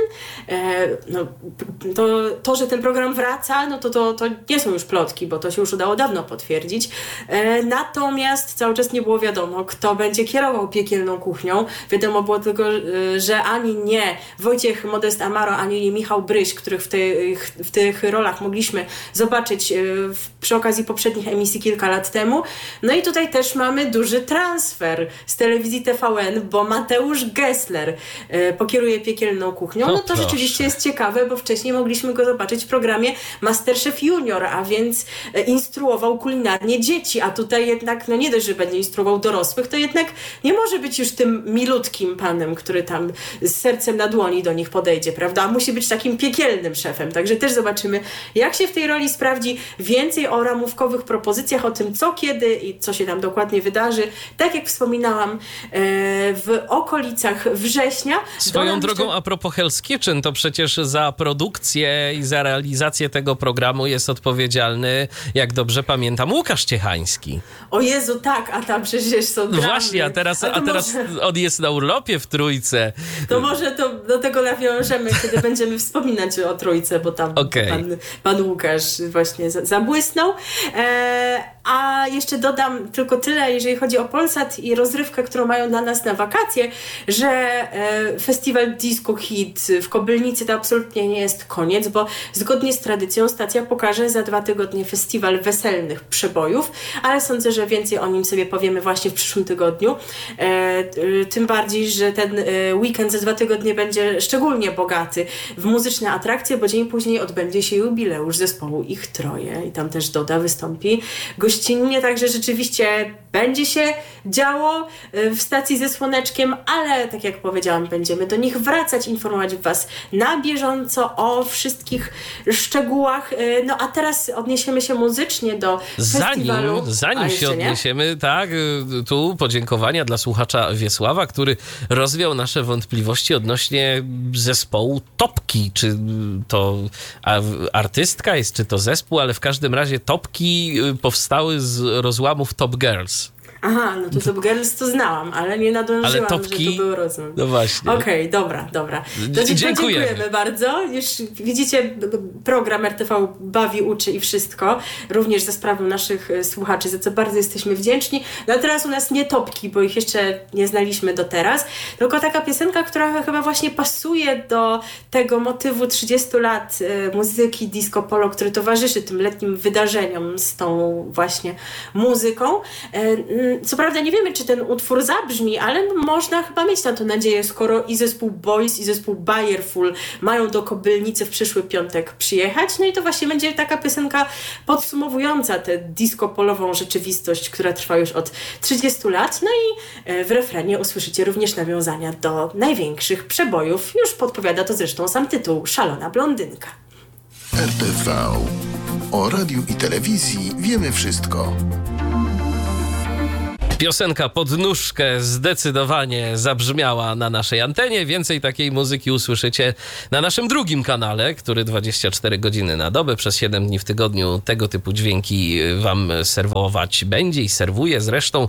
To, że ten program wraca, no to nie są już plotki, bo to się już udało dawno potwierdzić. Natomiast cały czas nie było wiadomo, kto będzie kierował Piekielną Kuchnią. Wiadomo było tylko, że ani nie Wojciech Modest Amaro, ani nie Michał Bryś, których w tych rolach mogliśmy zobaczyć przy okazji poprzednich emisji kilka lat temu. No i tutaj też mamy duży transfer z telewizji TVN, bo Mateusz Gessler pokieruje Piekielną Kuchnią. No to rzeczywiście jest ciekawe, bo wcześniej mogliśmy go zobaczyć w programie MasterChef Junior, a więc instruował kulinarnie dzieci, a tutaj jednak, nie dość, że będzie instruował dorosłych, to jednak nie może być już tym milutkim panem, który tam z sercem na dłoni do nich podejdzie, prawda? Musi być takim piekielnym szefem. Także też zobaczymy, jak się w tej roli sprawdzi. Więcej o ramówkowych propozycjach, o tym co, kiedy i co się tam dokładnie wydarzy. Tak jak wspominałam, w okolicach września. Swoją drogą, a propos Hell's Kitchen, to przecież za produkcję i za realizację tego programu jest odpowiedzialny, jak dobrze pamiętam, Łukasz Ciechański. O Jezu, tak, a tam przecież są dramy. Właśnie, a teraz on jest na urlopie w Trójce. To może to do tego nawiążemy, kiedy będziemy wspominać o Trójce, bo tam pan Łukasz właśnie zabłysnął. A jeszcze dodam tylko tyle, jeżeli chodzi o Polsat i rozrywkę, którą mają dla nas na wakacje, że festiwal Disco Hit w Kobylnicy to absolutnie nie jest koniec, bo zgodnie z tradycją stacja pokaże za 2 tygodnie festiwal weselnych przebojów, ale sądzę, że więcej o nim sobie powiemy właśnie w przyszłym tygodniu. Tym bardziej, że ten weekend za 2 tygodnie będzie szczególnie bogaty w muzyczne atrakcje, bo dzień później odbędzie się jubileusz zespołu Ich Troje i tam też Doda wystąpi gościnnie, także rzeczywiście będzie się działo w stacji ze słoneczkiem, ale tak jak powiedziałam, będziemy do nich wracać, informować Was na bieżąco o wszystkich szczegółach. No a teraz odniesiemy się muzycznie do festiwalu. Zanim się odniesiemy, tak, tu podziękowania dla słuchacza Wiesława, który rozwiał nasze wątpliwości odnośnie zespołu Topki, czy to artystka jest, czy to zespół, ale w każdym razie Topki powstały z rozłamów Top Girls. Aha, no to Top Girls to znałam, ale nie nadążyłam, topki, że to był rozum. No właśnie. Okej, dobra. To dziękujemy bardzo. Już widzicie, program RTV bawi, uczy i wszystko. Również za sprawą naszych słuchaczy, za co bardzo jesteśmy wdzięczni. No a teraz u nas nie topki, bo ich jeszcze nie znaliśmy do teraz, tylko taka piosenka, która chyba właśnie pasuje do tego motywu 30 lat muzyki disco polo, który towarzyszy tym letnim wydarzeniom z tą właśnie muzyką. Co prawda nie wiemy, czy ten utwór zabrzmi, ale można chyba mieć na to nadzieję, skoro i zespół Boys, i zespół Bayerful mają do Kobylnicy w przyszły piątek przyjechać. No i to właśnie będzie taka piosenka podsumowująca tę disco-polową rzeczywistość, która trwa już od 30 lat. No i w refrenie usłyszycie również nawiązania do największych przebojów. Już podpowiada to zresztą sam tytuł Szalona blondynka. RTV. O radiu i telewizji wiemy wszystko. Piosenka pod nóżkę zdecydowanie zabrzmiała na naszej antenie. Więcej takiej muzyki usłyszycie na naszym drugim kanale, który 24 godziny na dobę przez 7 dni w tygodniu tego typu dźwięki wam serwować będzie i serwuje. Zresztą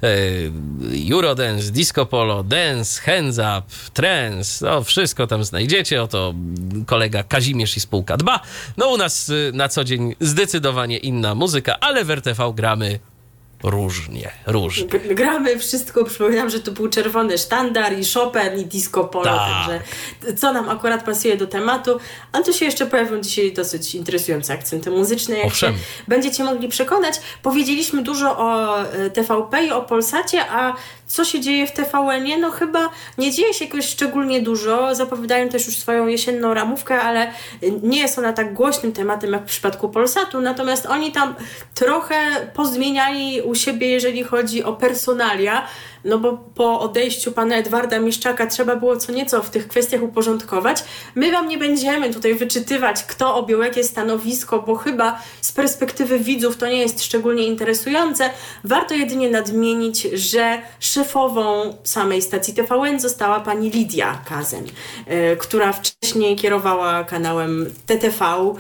Eurodance, Disco Polo, Dance, Hands Up, Trance, no wszystko tam znajdziecie. Oto kolega Kazimierz i spółka dba. No u nas na co dzień zdecydowanie inna muzyka, ale w RTV gramy różnie. Gramy wszystko, przypominam, że to był czerwony sztandar i Chopin i disco polo, także co nam akurat pasuje do tematu, ale tu się jeszcze pojawią dzisiaj dosyć interesujące akcenty muzyczne, jak się będziecie mogli przekonać. Powiedzieliśmy dużo o TVP i o Polsacie, a co się dzieje w TVN-ie? No chyba nie dzieje się jakoś szczególnie dużo. Zapowiadają też już swoją jesienną ramówkę, ale nie jest ona tak głośnym tematem jak w przypadku Polsatu. Natomiast oni tam trochę pozmieniali u siebie, jeżeli chodzi o personalia. No bo po odejściu pana Edwarda Miszczaka trzeba było co nieco w tych kwestiach uporządkować. My wam nie będziemy tutaj wyczytywać, kto objął jakie stanowisko, bo chyba z perspektywy widzów to nie jest szczególnie interesujące. Warto jedynie nadmienić, że szefową samej stacji TVN została pani Lidia Kazen, która wcześniej kierowała kanałem TTV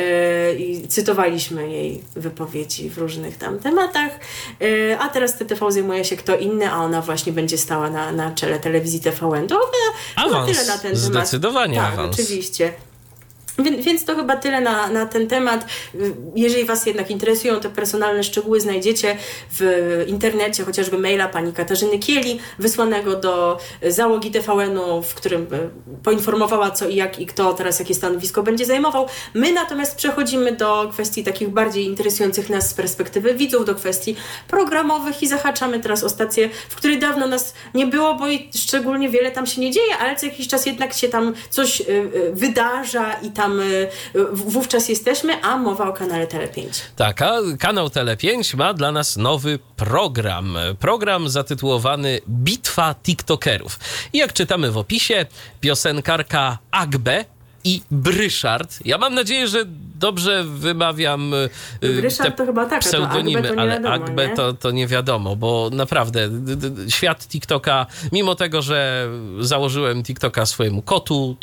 i cytowaliśmy jej wypowiedzi w różnych tam tematach, a teraz TTV zajmuje się kto inny, a ona właśnie będzie stała na czele telewizji TVN. To awans, tyle na ten temat. Zdecydowanie tak, awans. Oczywiście. Więc to chyba tyle na ten temat. Jeżeli was jednak interesują te personalne szczegóły, znajdziecie w internecie chociażby maila pani Katarzyny Kieli, wysłanego do załogi TVN-u, w którym poinformowała co i jak i kto teraz jakie stanowisko będzie zajmował. My natomiast przechodzimy do kwestii takich bardziej interesujących nas z perspektywy widzów, do kwestii programowych i zahaczamy teraz o stację, w której dawno nas nie było, bo i szczególnie wiele tam się nie dzieje, ale co jakiś czas jednak się tam coś wydarza i tam wówczas jesteśmy, a mowa o kanale Tele5. Tak, a kanał Tele5 ma dla nas nowy program. Program zatytułowany Bitwa TikTokerów. I jak czytamy w opisie, piosenkarka Agbe i Bryszard. Ja mam nadzieję, że dobrze wymawiam Bryszard to chyba tak, pseudonimy, ale ale wiadomo, Agbe to nie wiadomo, bo naprawdę świat TikToka, mimo tego, że założyłem TikToka swojemu kotu,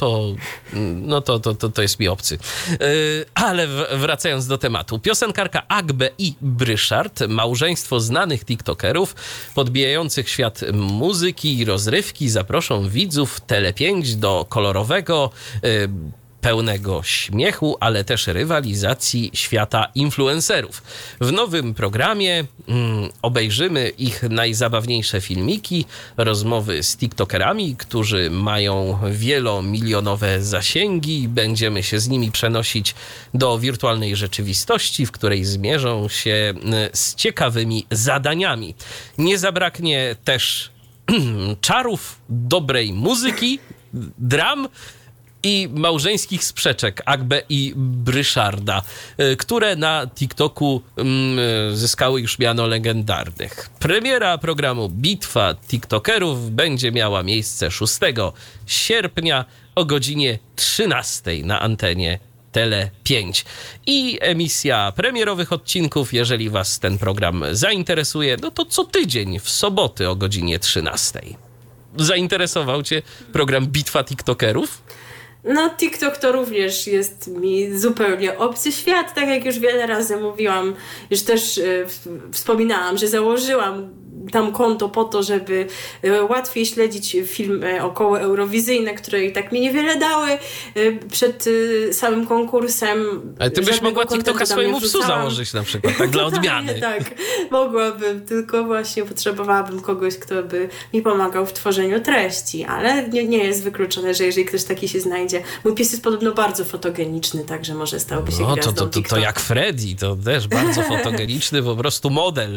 to jest mi obcy. Ale wracając do tematu. Piosenkarka Agbe i Bryszard, małżeństwo znanych TikTokerów podbijających świat muzyki i rozrywki, zaproszą widzów Tele5 do kolorowego, pełnego śmiechu, ale też rywalizacji świata influencerów. W nowym programie obejrzymy ich najzabawniejsze filmiki, rozmowy z tiktokerami, którzy mają wielomilionowe zasięgi. Będziemy się z nimi przenosić do wirtualnej rzeczywistości, w której zmierzą się z ciekawymi zadaniami. Nie zabraknie też czarów, dobrej muzyki, dram i małżeńskich sprzeczek Agbe i Bryszarda, które na TikToku zyskały już miano legendarnych. Premiera programu Bitwa TikTokerów będzie miała miejsce 6 sierpnia o godzinie 13 na antenie Tele5. I emisja premierowych odcinków, jeżeli was ten program zainteresuje, no to co tydzień w soboty o godzinie 13. Zainteresował cię program Bitwa TikTokerów? No, TikTok to również jest mi zupełnie obcy świat, tak jak już wiele razy mówiłam, już też wspominałam, że założyłam tam konto po to, żeby łatwiej śledzić filmy około eurowizyjne, które i tak mi niewiele dały przed samym konkursem. Ale ty byś mogła TikToka swojemu psu założyć na przykład, tak dla odmiany. Tak, mogłabym, tylko właśnie potrzebowałabym kogoś, kto by mi pomagał w tworzeniu treści, ale nie jest wykluczone, że jeżeli ktoś taki się znajdzie. Mój pies jest podobno bardzo fotogeniczny, także może stałby się gwiazdą to jak Freddy, to też bardzo fotogeniczny, po prostu model.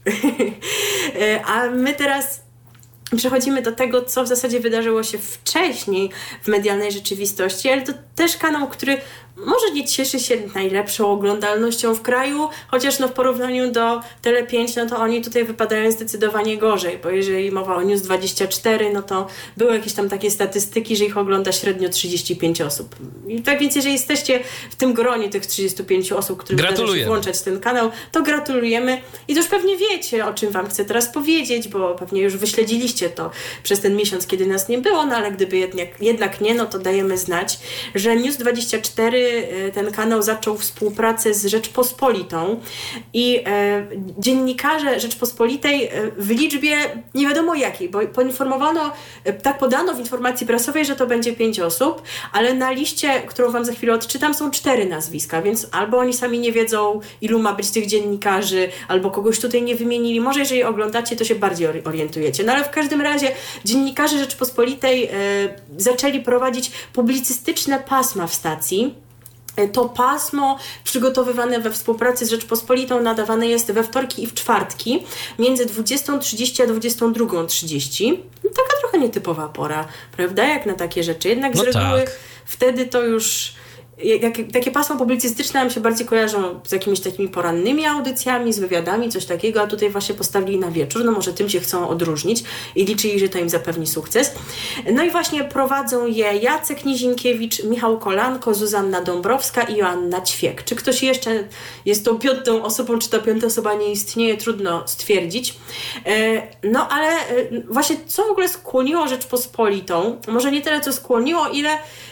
A my teraz przechodzimy do tego, co w zasadzie wydarzyło się wcześniej w medialnej rzeczywistości, ale to też kanał, który może nie cieszy się najlepszą oglądalnością w kraju, chociaż w porównaniu do Tele5, to oni tutaj wypadają zdecydowanie gorzej, bo jeżeli mowa o News24, to były jakieś tam takie statystyki, że ich ogląda średnio 35 osób. I tak więc jeżeli jesteście w tym gronie tych 35 osób, którym wydarzy się włączać ten kanał, to gratulujemy i to już pewnie wiecie, o czym wam chcę teraz powiedzieć, bo pewnie już wyśledziliście to przez ten miesiąc, kiedy nas nie było, ale gdyby jednak nie, to dajemy znać, że News24 ten kanał zaczął współpracę z Rzeczpospolitą i dziennikarze Rzeczpospolitej w liczbie nie wiadomo jakiej, bo podano w informacji prasowej, że to będzie 5 osób, ale na liście, którą wam za chwilę odczytam, są 4 nazwiska, więc albo oni sami nie wiedzą, ilu ma być tych dziennikarzy, albo kogoś tutaj nie wymienili. Może jeżeli oglądacie, to się bardziej orientujecie. Ale w każdym razie dziennikarze Rzeczpospolitej zaczęli prowadzić publicystyczne pasma w stacji. To pasmo przygotowywane we współpracy z Rzeczpospolitą nadawane jest we wtorki i w czwartki między 20:30 a 22:30. Taka trochę nietypowa pora, prawda? Jak na takie rzeczy. Jednak z reguły wtedy to już takie pasma publicystyczne nam się bardziej kojarzą z jakimiś takimi porannymi audycjami, z wywiadami, coś takiego, a tutaj właśnie postawili na wieczór, może tym się chcą odróżnić i liczyli, że to im zapewni sukces. No i właśnie prowadzą je Jacek Nizinkiewicz, Michał Kolanko, Zuzanna Dąbrowska i Joanna Ćwiek. Czy ktoś jeszcze jest tą 5. osobą, czy ta 5. osoba nie istnieje, trudno stwierdzić. Ale właśnie co w ogóle skłoniło Rzeczpospolitą, może nie tyle co skłoniło, ile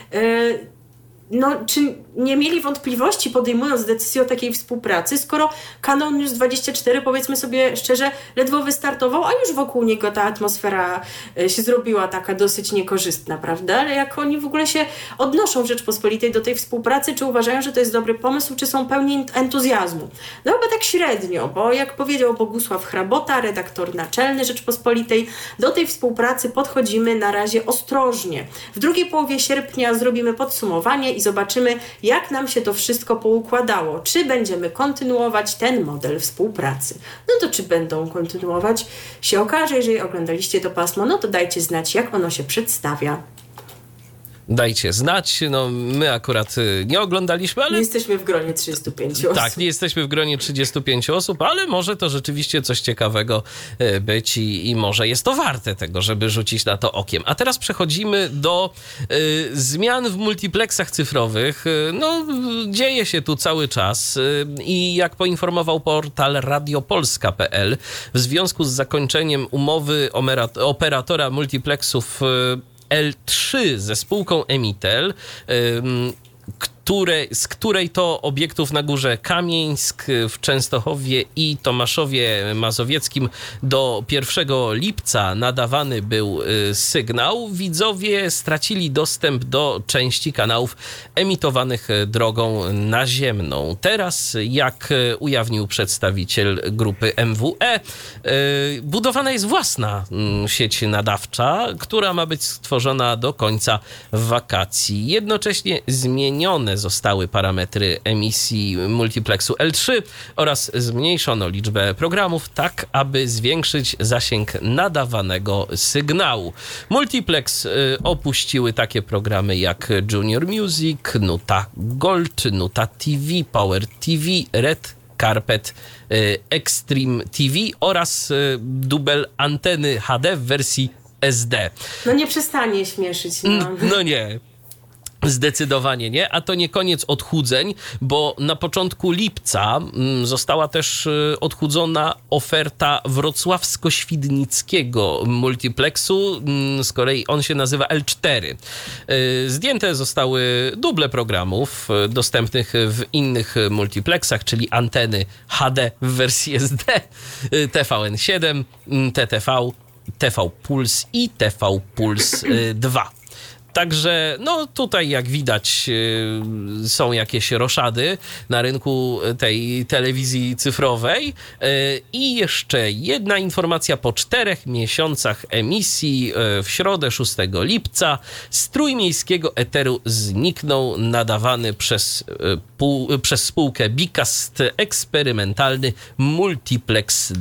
czy nie mieli wątpliwości podejmując decyzję o takiej współpracy, skoro kanał News24, powiedzmy sobie szczerze, ledwo wystartował, a już wokół niego ta atmosfera się zrobiła taka dosyć niekorzystna, prawda? Ale jak oni w ogóle się odnoszą w Rzeczpospolitej do tej współpracy, czy uważają, że to jest dobry pomysł, czy są pełni entuzjazmu? No chyba tak średnio, bo jak powiedział Bogusław Hrabota, redaktor naczelny Rzeczpospolitej, do tej współpracy podchodzimy na razie ostrożnie. W drugiej połowie sierpnia zrobimy podsumowanie i zobaczymy, jak nam się to wszystko poukładało. Czy będziemy kontynuować ten model współpracy? To czy będą kontynuować, się okaże. Jeżeli oglądaliście to pasmo, to dajcie znać, jak ono się przedstawia. Dajcie znać. My akurat nie oglądaliśmy, ale... Nie jesteśmy w gronie 35 osób. Tak, nie jesteśmy w gronie 35 osób, ale może to rzeczywiście coś ciekawego być i może jest to warte tego, żeby rzucić na to okiem. A teraz przechodzimy do zmian w multiplexach cyfrowych. Dzieje się tu cały czas i jak poinformował portal radiopolska.pl, w związku z zakończeniem umowy operatora multiplexów L3 ze spółką Emitel, z której to obiektów na Górze Kamieńsk, w Częstochowie i Tomaszowie Mazowieckim do 1 lipca nadawany był sygnał, widzowie stracili dostęp do części kanałów emitowanych drogą naziemną. Teraz, jak ujawnił przedstawiciel grupy MWE, budowana jest własna sieć nadawcza, która ma być stworzona do końca wakacji. Jednocześnie zmienione zostały parametry emisji multiplexu L3 oraz zmniejszono liczbę programów, tak aby zwiększyć zasięg nadawanego sygnału. Multiplex opuściły takie programy jak Junior Music, Nuta Gold, Nuta TV, Power TV, Red Carpet, Extreme TV oraz dubel anteny HD w wersji SD. Nie przestanie śmieszyć. No nie. Zdecydowanie nie, a to nie koniec odchudzeń, bo na początku lipca została też odchudzona oferta wrocławsko-świdnickiego multiplexu, z kolei on się nazywa L4. Zdjęte zostały duble programów dostępnych w innych multiplexach, czyli anteny HD w wersji SD, TVN7, TTV, TV Puls i TV Puls 2. Także no tutaj jak widać są jakieś roszady na rynku tej telewizji cyfrowej. I jeszcze jedna informacja: po 4 miesiącach emisji w środę 6 lipca z trójmiejskiego eteru zniknął nadawany przez spółkę Bicast eksperymentalny multiplex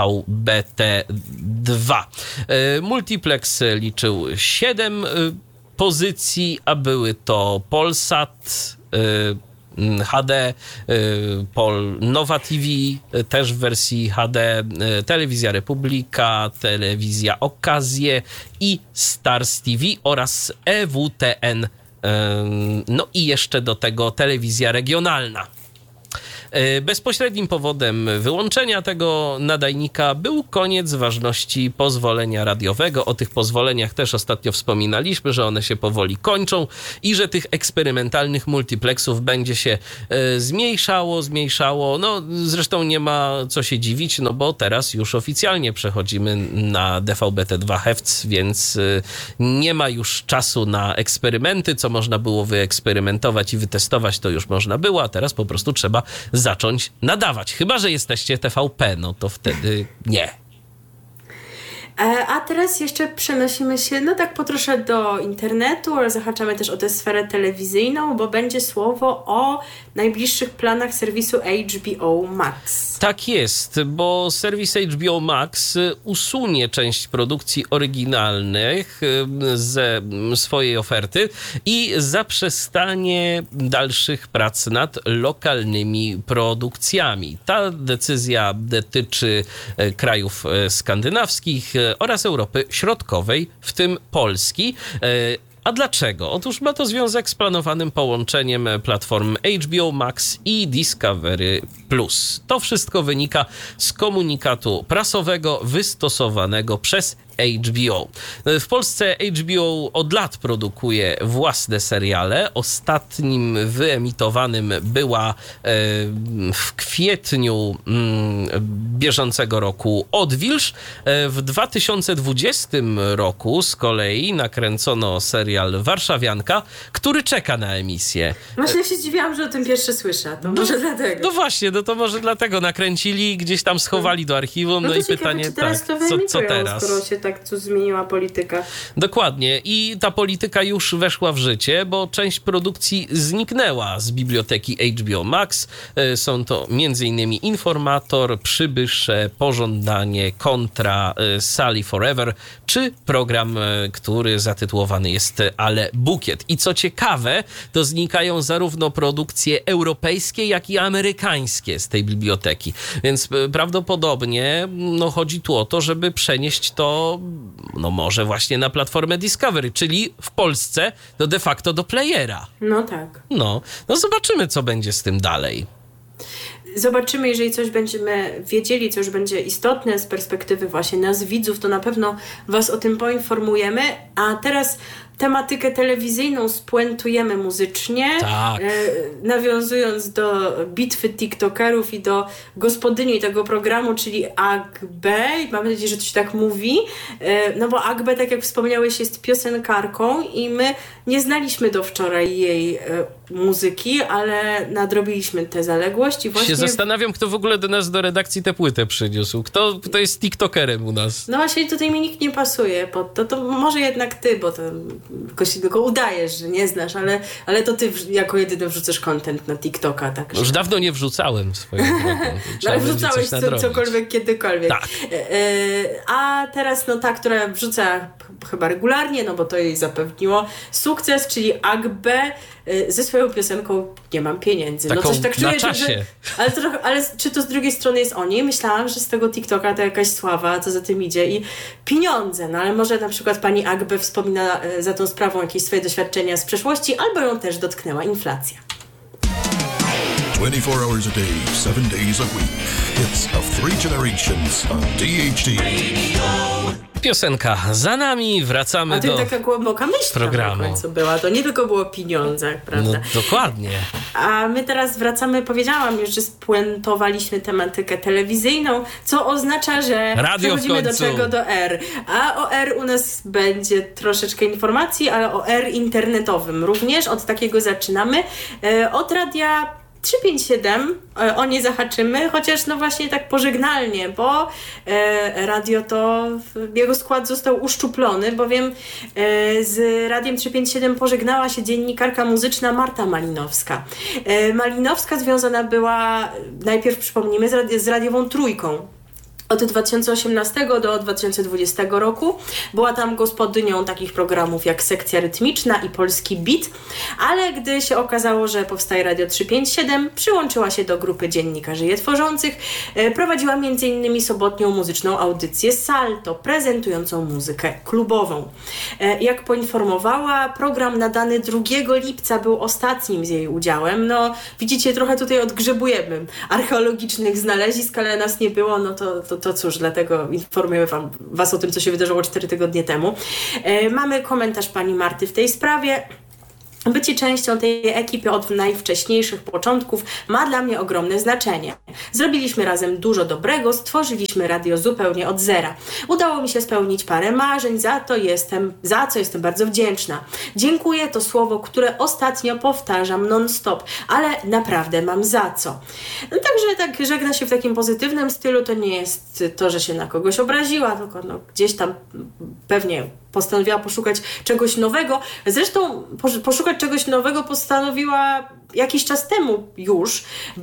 DVB-T2. Multiplex liczył 7 pozycji, a były to Polsat, HD, Nowa TV, też w wersji HD, Telewizja Republika, Telewizja Okazje i Stars TV oraz EWTN. No i jeszcze do tego telewizja regionalna. Bezpośrednim powodem wyłączenia tego nadajnika był koniec ważności pozwolenia radiowego. O tych pozwoleniach też ostatnio wspominaliśmy, że one się powoli kończą i że tych eksperymentalnych multiplexów będzie się zmniejszało. No zresztą nie ma co się dziwić, no bo teraz już oficjalnie przechodzimy na DVB-T2 Hz, więc nie ma już czasu na eksperymenty. Co można było wyeksperymentować i wytestować, to już można było, a teraz po prostu trzeba zacząć nadawać. Chyba że jesteście TVP, no to wtedy nie. A teraz jeszcze przenosimy się, no tak po trosze do internetu, ale zahaczamy też o tę sferę telewizyjną, bo będzie słowo o najbliższych planach serwisu HBO Max. Tak jest, bo serwis HBO Max usunie część produkcji oryginalnych ze swojej oferty i zaprzestanie dalszych prac nad lokalnymi produkcjami. Ta decyzja dotyczy krajów skandynawskich oraz Europy Środkowej, w tym Polski. A dlaczego? Otóż ma to związek z planowanym połączeniem platform HBO Max i Discovery Plus. To wszystko wynika z komunikatu prasowego wystosowanego przez HBO. W Polsce HBO od lat produkuje własne seriale. Ostatnim wyemitowanym była w kwietniu bieżącego roku Odwilż. W 2020 roku z kolei nakręcono serial Warszawianka, który czeka na emisję. Właśnie się zdziwiłam, że o tym pierwszy słyszę. To może dlatego. No właśnie, no to może dlatego nakręcili, gdzieś tam schowali do archiwum. No i ciekawe, pytanie, czy teraz tak, to co teraz? Skoro się tak tu zmieniła polityka. Dokładnie. I ta polityka już weszła w życie, bo część produkcji zniknęła z biblioteki HBO Max. Są to m.in. Informator, Przybysze, Pożądanie, Kontra, Sally Forever, czy program, który zatytułowany jest Ale Bukiet. I co ciekawe, to znikają zarówno produkcje europejskie, jak i amerykańskie z tej biblioteki. Więc prawdopodobnie chodzi tu o to, żeby przenieść to może właśnie na platformę Discovery, czyli w Polsce to de facto do playera. No tak. No zobaczymy, co będzie z tym dalej. Zobaczymy, jeżeli coś będziemy wiedzieli, co już będzie istotne z perspektywy właśnie nas widzów, to na pewno was o tym poinformujemy. A teraz tematykę telewizyjną spuentujemy muzycznie, tak. Nawiązując do bitwy tiktokerów i do gospodyni tego programu, czyli Agbe. Mam nadzieję, że to się tak mówi, no bo Agbe, tak jak wspomniałeś, jest piosenkarką i my nie znaliśmy do wczoraj jej muzyki, ale nadrobiliśmy tę zaległość i właśnie... Się zastanawiam, kto w ogóle do nas do redakcji tę płytę przyniósł. Kto jest tiktokerem u nas? No właśnie tutaj mi nikt nie pasuje pod to. To może jednak ty, bo to tylko udajesz, że nie znasz, ale to ty jako jedyny wrzucasz content na TikToka. Tak, już dawno nie wrzucałem swoją drogą. Ale wrzucałeś cokolwiek, kiedykolwiek. Tak. A teraz ta, która wrzuca chyba regularnie, no bo to jej zapewniło sukces, czyli Agbe. ze swoją piosenką Nie mam pieniędzy. Taką coś tak na czuję, czasie. ale czy to z drugiej strony jest o niej? Myślałam, że z tego TikToka to jakaś sława, co za tym idzie i pieniądze. No ale może na przykład pani Agbe wspomina za tą sprawą jakieś swoje doświadczenia z przeszłości, albo ją też dotknęła inflacja. 24 hours a day, 7 days a week. Hits of 3 generations on DHT. Piosenka za nami, wracamy A to do taka głęboka myśl programu. na końcu była. To nie tylko było o pieniądzach, prawda? No, dokładnie. A my teraz wracamy, powiedziałam już, że spuentowaliśmy tematykę telewizyjną, co oznacza, że Radio przechodzimy w do końcu. czego? Do R. A o R u nas będzie troszeczkę informacji, ale o R internetowym również. Od takiego zaczynamy. Od radia 357 o nie zahaczymy, chociaż no właśnie tak pożegnalnie, bo radio to, jego skład został uszczuplony, bowiem z Radiem 357 pożegnała się dziennikarka muzyczna Marta Malinowska. Malinowska związana była, najpierw przypomnijmy, z Radiową Trójką. Od 2018 do 2020 roku była tam gospodynią takich programów jak Sekcja Rytmiczna i Polski Beat, ale gdy się okazało, że powstaje Radio 357, przyłączyła się do grupy dziennikarzy je tworzących, prowadziła m.in. sobotnią muzyczną audycję Salto, prezentującą muzykę klubową. Jak poinformowała, program nadany 2 lipca był ostatnim z jej udziałem. No, widzicie, trochę tutaj odgrzebujemy archeologicznych znalezisk, ale nas nie było, no to cóż, dlatego informuję was o tym, co się wydarzyło 4 tygodnie temu. Mamy komentarz pani Marty w tej sprawie. Bycie częścią tej ekipy od najwcześniejszych początków ma dla mnie ogromne znaczenie. Zrobiliśmy razem dużo dobrego, stworzyliśmy radio zupełnie od zera. Udało mi się spełnić parę marzeń, za co jestem bardzo wdzięczna. Dziękuję to słowo, które ostatnio powtarzam non-stop, ale naprawdę mam za co. No, także tak żegna się w takim pozytywnym stylu, to nie jest to, że się na kogoś obraziła, tylko no, gdzieś tam pewnie postanowiła poszukać czegoś nowego. Zresztą poszukać czegoś nowego postanowiła jakiś czas temu już,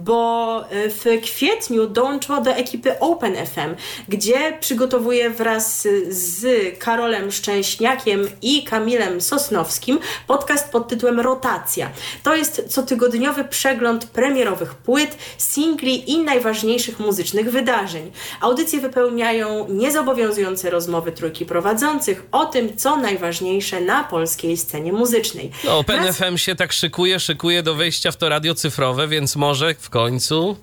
bo w kwietniu dołączyła do ekipy Open FM, gdzie przygotowuje wraz z Karolem Szczęśniakiem i Kamilem Sosnowskim podcast pod tytułem Rotacja. To jest cotygodniowy przegląd premierowych płyt, singli i najważniejszych muzycznych wydarzeń. Audycje wypełniają niezobowiązujące rozmowy trójki prowadzących o tym, co najważniejsze na polskiej scenie muzycznej. No, Open FM się tak szykuje do wejścia w to radio cyfrowe, więc może w końcu...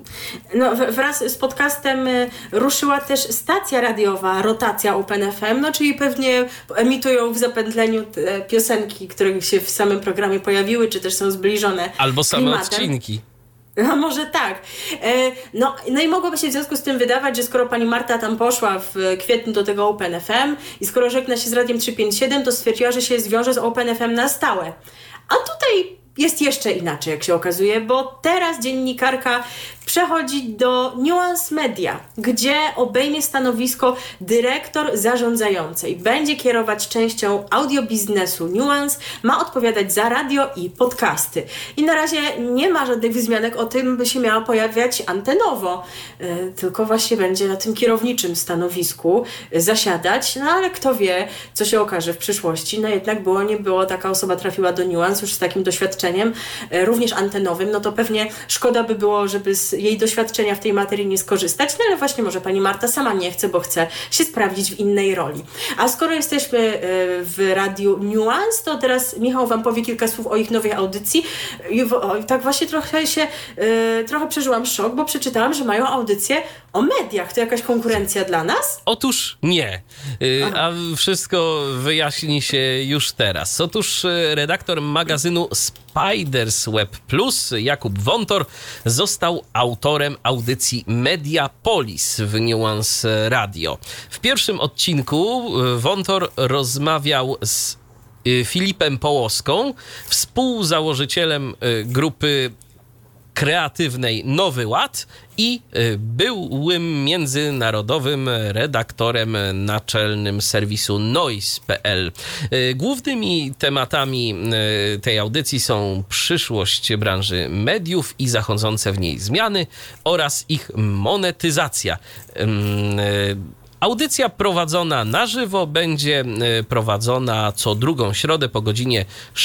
No, wraz z podcastem ruszyła też stacja radiowa Rotacja Open FM, no czyli pewnie emitują w zapętleniu te piosenki, które się w samym programie pojawiły, czy też są zbliżone albo same klimatem. odcinki. No może tak. No i mogłoby się w związku z tym wydawać, że skoro pani Marta tam poszła w kwietniu do tego Open FM i skoro żegna się z Radiem 357, to stwierdziła, że się zwiąże z Open FM na stałe. A tutaj jest jeszcze inaczej, jak się okazuje, bo teraz dziennikarka przechodzi do Nuance Media, gdzie obejmie stanowisko dyrektor zarządzającej. Będzie kierować częścią audiobiznesu Nuance, ma odpowiadać za radio i podcasty. I na razie nie ma żadnych wzmianek o tym, by się miała pojawiać antenowo, tylko właśnie będzie na tym kierowniczym stanowisku zasiadać, no ale kto wie, co się okaże w przyszłości. No jednak było, nie było, taka osoba trafiła do Nuance już z takim doświadczeniem, również antenowym, no to pewnie szkoda by było, żeby z jej doświadczenia w tej materii nie skorzystać, no ale właśnie może pani Marta sama nie chce, bo chce się sprawdzić w innej roli. A skoro jesteśmy w radiu Nuance, to teraz Michał wam powie kilka słów o ich nowej audycji. I tak właśnie trochę przeżyłam szok, bo przeczytałam, że mają audycję o mediach. To jakaś konkurencja dla nas? Otóż nie. A wszystko wyjaśni się już teraz. Otóż redaktor magazynu Spiders Web Plus, Jakub Wątor, został autorem audycji Mediapolis w Nuance Radio. W pierwszym odcinku Wątor rozmawiał z Filipem Połoską, współzałożycielem grupy kreatywnej Nowy Ład i byłym międzynarodowym redaktorem naczelnym serwisu Noise.pl. Głównymi tematami tej audycji są przyszłość branży mediów i zachodzące w niej zmiany oraz ich monetyzacja. Audycja prowadzona na żywo będzie prowadzona co drugą środę po godzinie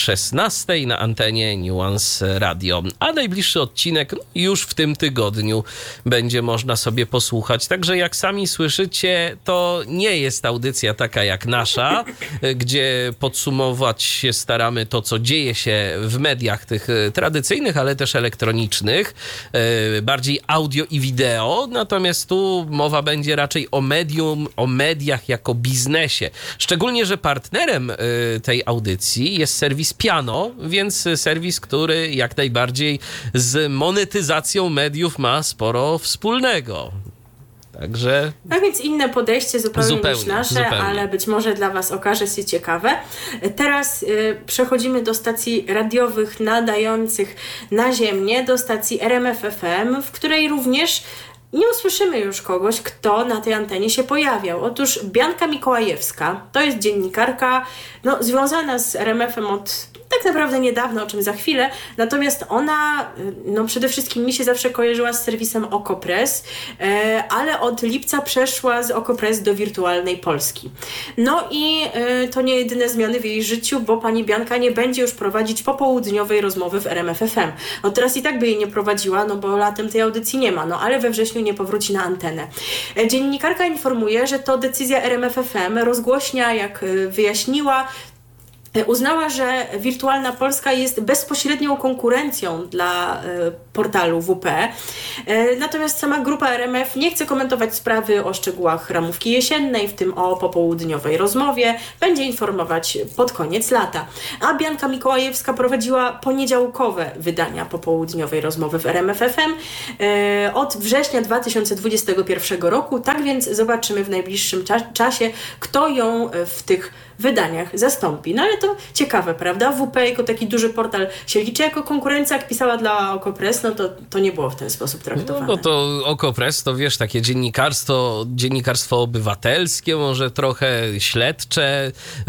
16 na antenie Nuance Radio. A najbliższy odcinek już w tym tygodniu będzie można sobie posłuchać. Także jak sami słyszycie, to nie jest audycja taka jak nasza, gdzie podsumować się staramy to, co dzieje się w mediach tych tradycyjnych, ale też elektronicznych, bardziej audio i wideo. Natomiast tu mowa będzie raczej o medium, o mediach jako biznesie. Szczególnie, że partnerem tej audycji jest serwis Piano, więc serwis, który jak najbardziej z monetyzacją mediów ma sporo wspólnego. Także... Tak więc inne podejście zupełnie niż nasze, ale być może dla Was okaże się ciekawe. Teraz przechodzimy do stacji radiowych nadających naziemnie, do stacji RMF FM, w której również nie usłyszymy już kogoś, kto na tej antenie się pojawiał. Otóż Bianka Mikołajewska to jest dziennikarka związana z RMF-em od tak naprawdę niedawno, o czym za chwilę, natomiast ona przede wszystkim mi się zawsze kojarzyła z serwisem Okopres, ale od lipca przeszła z Okopres do Wirtualnej Polski. No i to nie jedyne zmiany w jej życiu, bo pani Bianka nie będzie już prowadzić popołudniowej rozmowy w RMF FM. No teraz i tak by jej nie prowadziła, bo latem tej audycji nie ma, ale we wrześniu nie powróci na antenę. Dziennikarka informuje, że to decyzja RMF FM. Rozgłośnia, jak wyjaśniła, uznała, że Wirtualna Polska jest bezpośrednią konkurencją dla portalu WP. Natomiast sama grupa RMF nie chce komentować sprawy o szczegółach ramówki jesiennej, w tym o popołudniowej rozmowie. Będzie informować pod koniec lata. A Bianka Mikołajewska prowadziła poniedziałkowe wydania popołudniowej rozmowy w RMF FM od września 2021 roku. Tak więc zobaczymy w najbliższym czasie, kto ją w tych wydaniach zastąpi. No ale to ciekawe, prawda? WP jako taki duży portal się liczy jako konkurencja, jak pisała dla Okopres, to nie było w ten sposób traktowane. No to Okopres to wiesz, takie dziennikarstwo obywatelskie, może trochę śledcze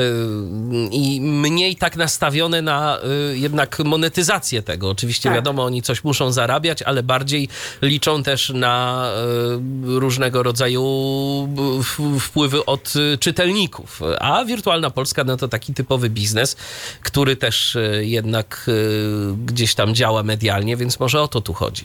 i mniej tak nastawione na jednak monetyzację tego. Oczywiście wiadomo, oni coś muszą zarabiać, ale bardziej liczą też na różnego rodzaju wpływy od czytelników. A Wirtualna Polska to taki typowy biznes, który też jednak gdzieś tam działa medialnie, więc może o to tu chodzi.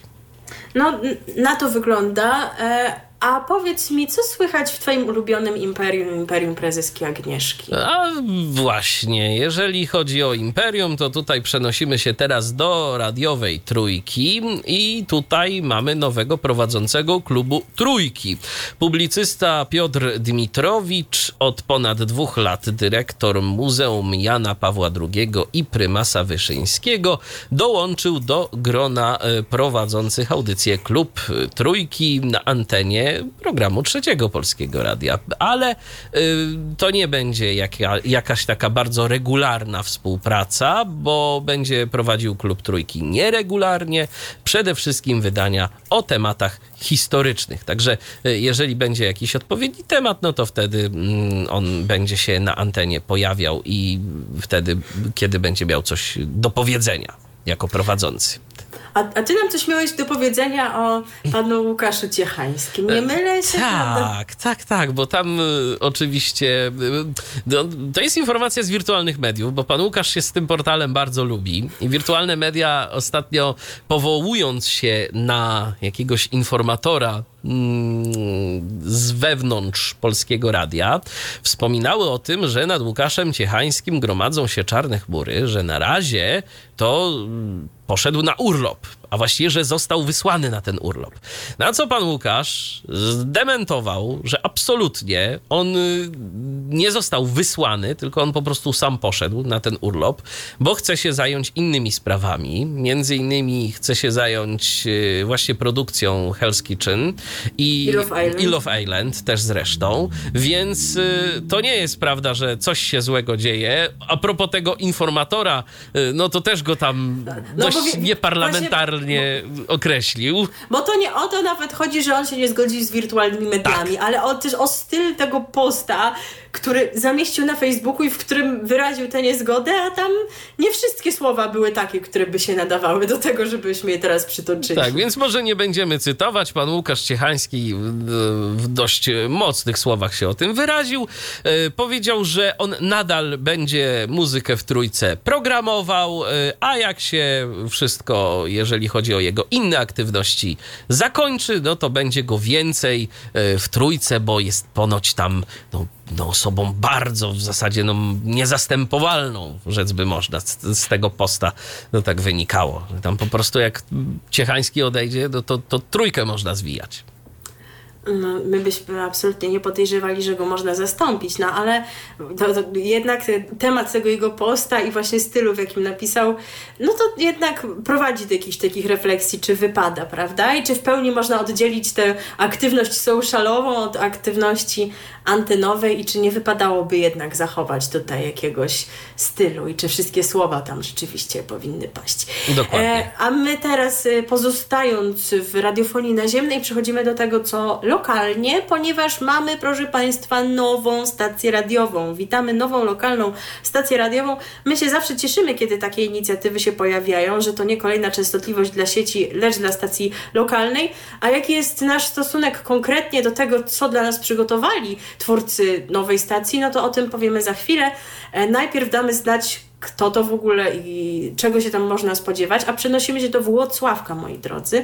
Na to wygląda. A powiedz mi, co słychać w twoim ulubionym Imperium Prezeski Agnieszki? A właśnie, jeżeli chodzi o Imperium, to tutaj przenosimy się teraz do radiowej Trójki i tutaj mamy nowego prowadzącego klubu Trójki. Publicysta Piotr Dmitrowicz, od ponad 2 lat dyrektor Muzeum Jana Pawła II i prymasa Wyszyńskiego, dołączył do grona prowadzących audycję Klub Trójki na antenie programu Trzeciego Polskiego Radia. Ale to nie będzie jakaś taka bardzo regularna współpraca, bo będzie prowadził Klub Trójki nieregularnie, przede wszystkim wydania o tematach historycznych. Także jeżeli będzie jakiś odpowiedni temat, to wtedy on będzie się na antenie pojawiał i wtedy, kiedy będzie miał coś do powiedzenia jako prowadzący. A ty nam coś miałeś do powiedzenia o panu Łukaszu Ciechańskim. Nie mylę się? Tak, bo tam oczywiście to jest informacja z wirtualnych mediów, bo pan Łukasz się z tym portalem bardzo lubi i wirtualne media ostatnio, powołując się na jakiegoś informatora z wewnątrz Polskiego Radia, wspominały o tym, że nad Łukaszem Ciechańskim gromadzą się czarne chmury, że na razie to poszedł na urlop, a właściwie, że został wysłany na ten urlop. Na co pan Łukasz zdementował, że absolutnie on nie został wysłany, tylko on po prostu sam poszedł na ten urlop, bo chce się zająć innymi sprawami. Między innymi chce się zająć właśnie produkcją Hell's Kitchen i Love Island też zresztą, więc to nie jest prawda, że coś się złego dzieje. A propos tego informatora, to też go tam dość nieparlamentarnie określił. Bo to nie o to nawet chodzi, że on się nie zgodzi z wirtualnymi mediami, ale też o styl tego posta, który zamieścił na Facebooku i w którym wyraził tę niezgodę, a tam nie wszystkie słowa były takie, które by się nadawały do tego, żebyśmy je teraz przytoczyli. Tak, więc może nie będziemy cytować. Pan Łukasz Ciechański w dość mocnych słowach się o tym wyraził. Powiedział, że on nadal będzie muzykę w Trójce programował, a jak się wszystko, jeżeli chodzi o jego inne aktywności, zakończy, no to będzie go więcej w Trójce, bo jest ponoć tam osobą bardzo w zasadzie niezastępowalną, rzec by można. Z tego posta tak wynikało. Tam po prostu jak Ciechański odejdzie, to Trójkę można zwijać. No, my byśmy absolutnie nie podejrzewali, że go można zastąpić, no ale jednak temat tego jego posta i właśnie stylu, w jakim napisał, no to jednak prowadzi do jakichś takich refleksji, czy wypada, prawda? I czy w pełni można oddzielić tę aktywność socialową od aktywności antenowej i czy nie wypadałoby jednak zachować tutaj jakiegoś stylu i czy wszystkie słowa tam rzeczywiście powinny paść. Dokładnie. A my teraz, pozostając w radiofonii naziemnej, przechodzimy do tego, co lokalnie, ponieważ mamy, proszę Państwa, nową stację radiową. Witamy nową lokalną stację radiową. My się zawsze cieszymy, kiedy takie inicjatywy się pojawiają, że to nie kolejna częstotliwość dla sieci, lecz dla stacji lokalnej. A jaki jest nasz stosunek konkretnie do tego, co dla nas przygotowali twórcy nowej stacji, no to o tym powiemy za chwilę. Najpierw damy znać, kto to w ogóle i czego się tam można spodziewać, a przenosimy się do Włocławka, moi drodzy.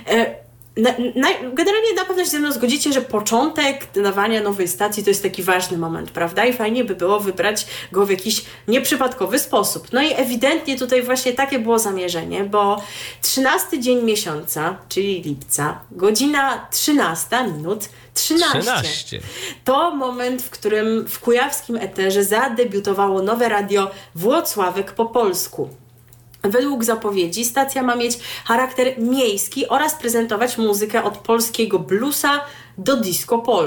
Generalnie na pewno się ze mną zgodzicie, że początek nadawania nowej stacji to jest taki ważny moment, prawda? I fajnie by było wybrać go w jakiś nieprzypadkowy sposób. No i ewidentnie tutaj właśnie takie było zamierzenie, bo 13 dzień miesiąca, czyli lipca, godzina 13 minut 13. To moment, w którym w kujawskim eterze zadebiutowało nowe radio Włocławek po polsku. Według zapowiedzi stacja ma mieć charakter miejski oraz prezentować muzykę od polskiego bluesa do disco polo.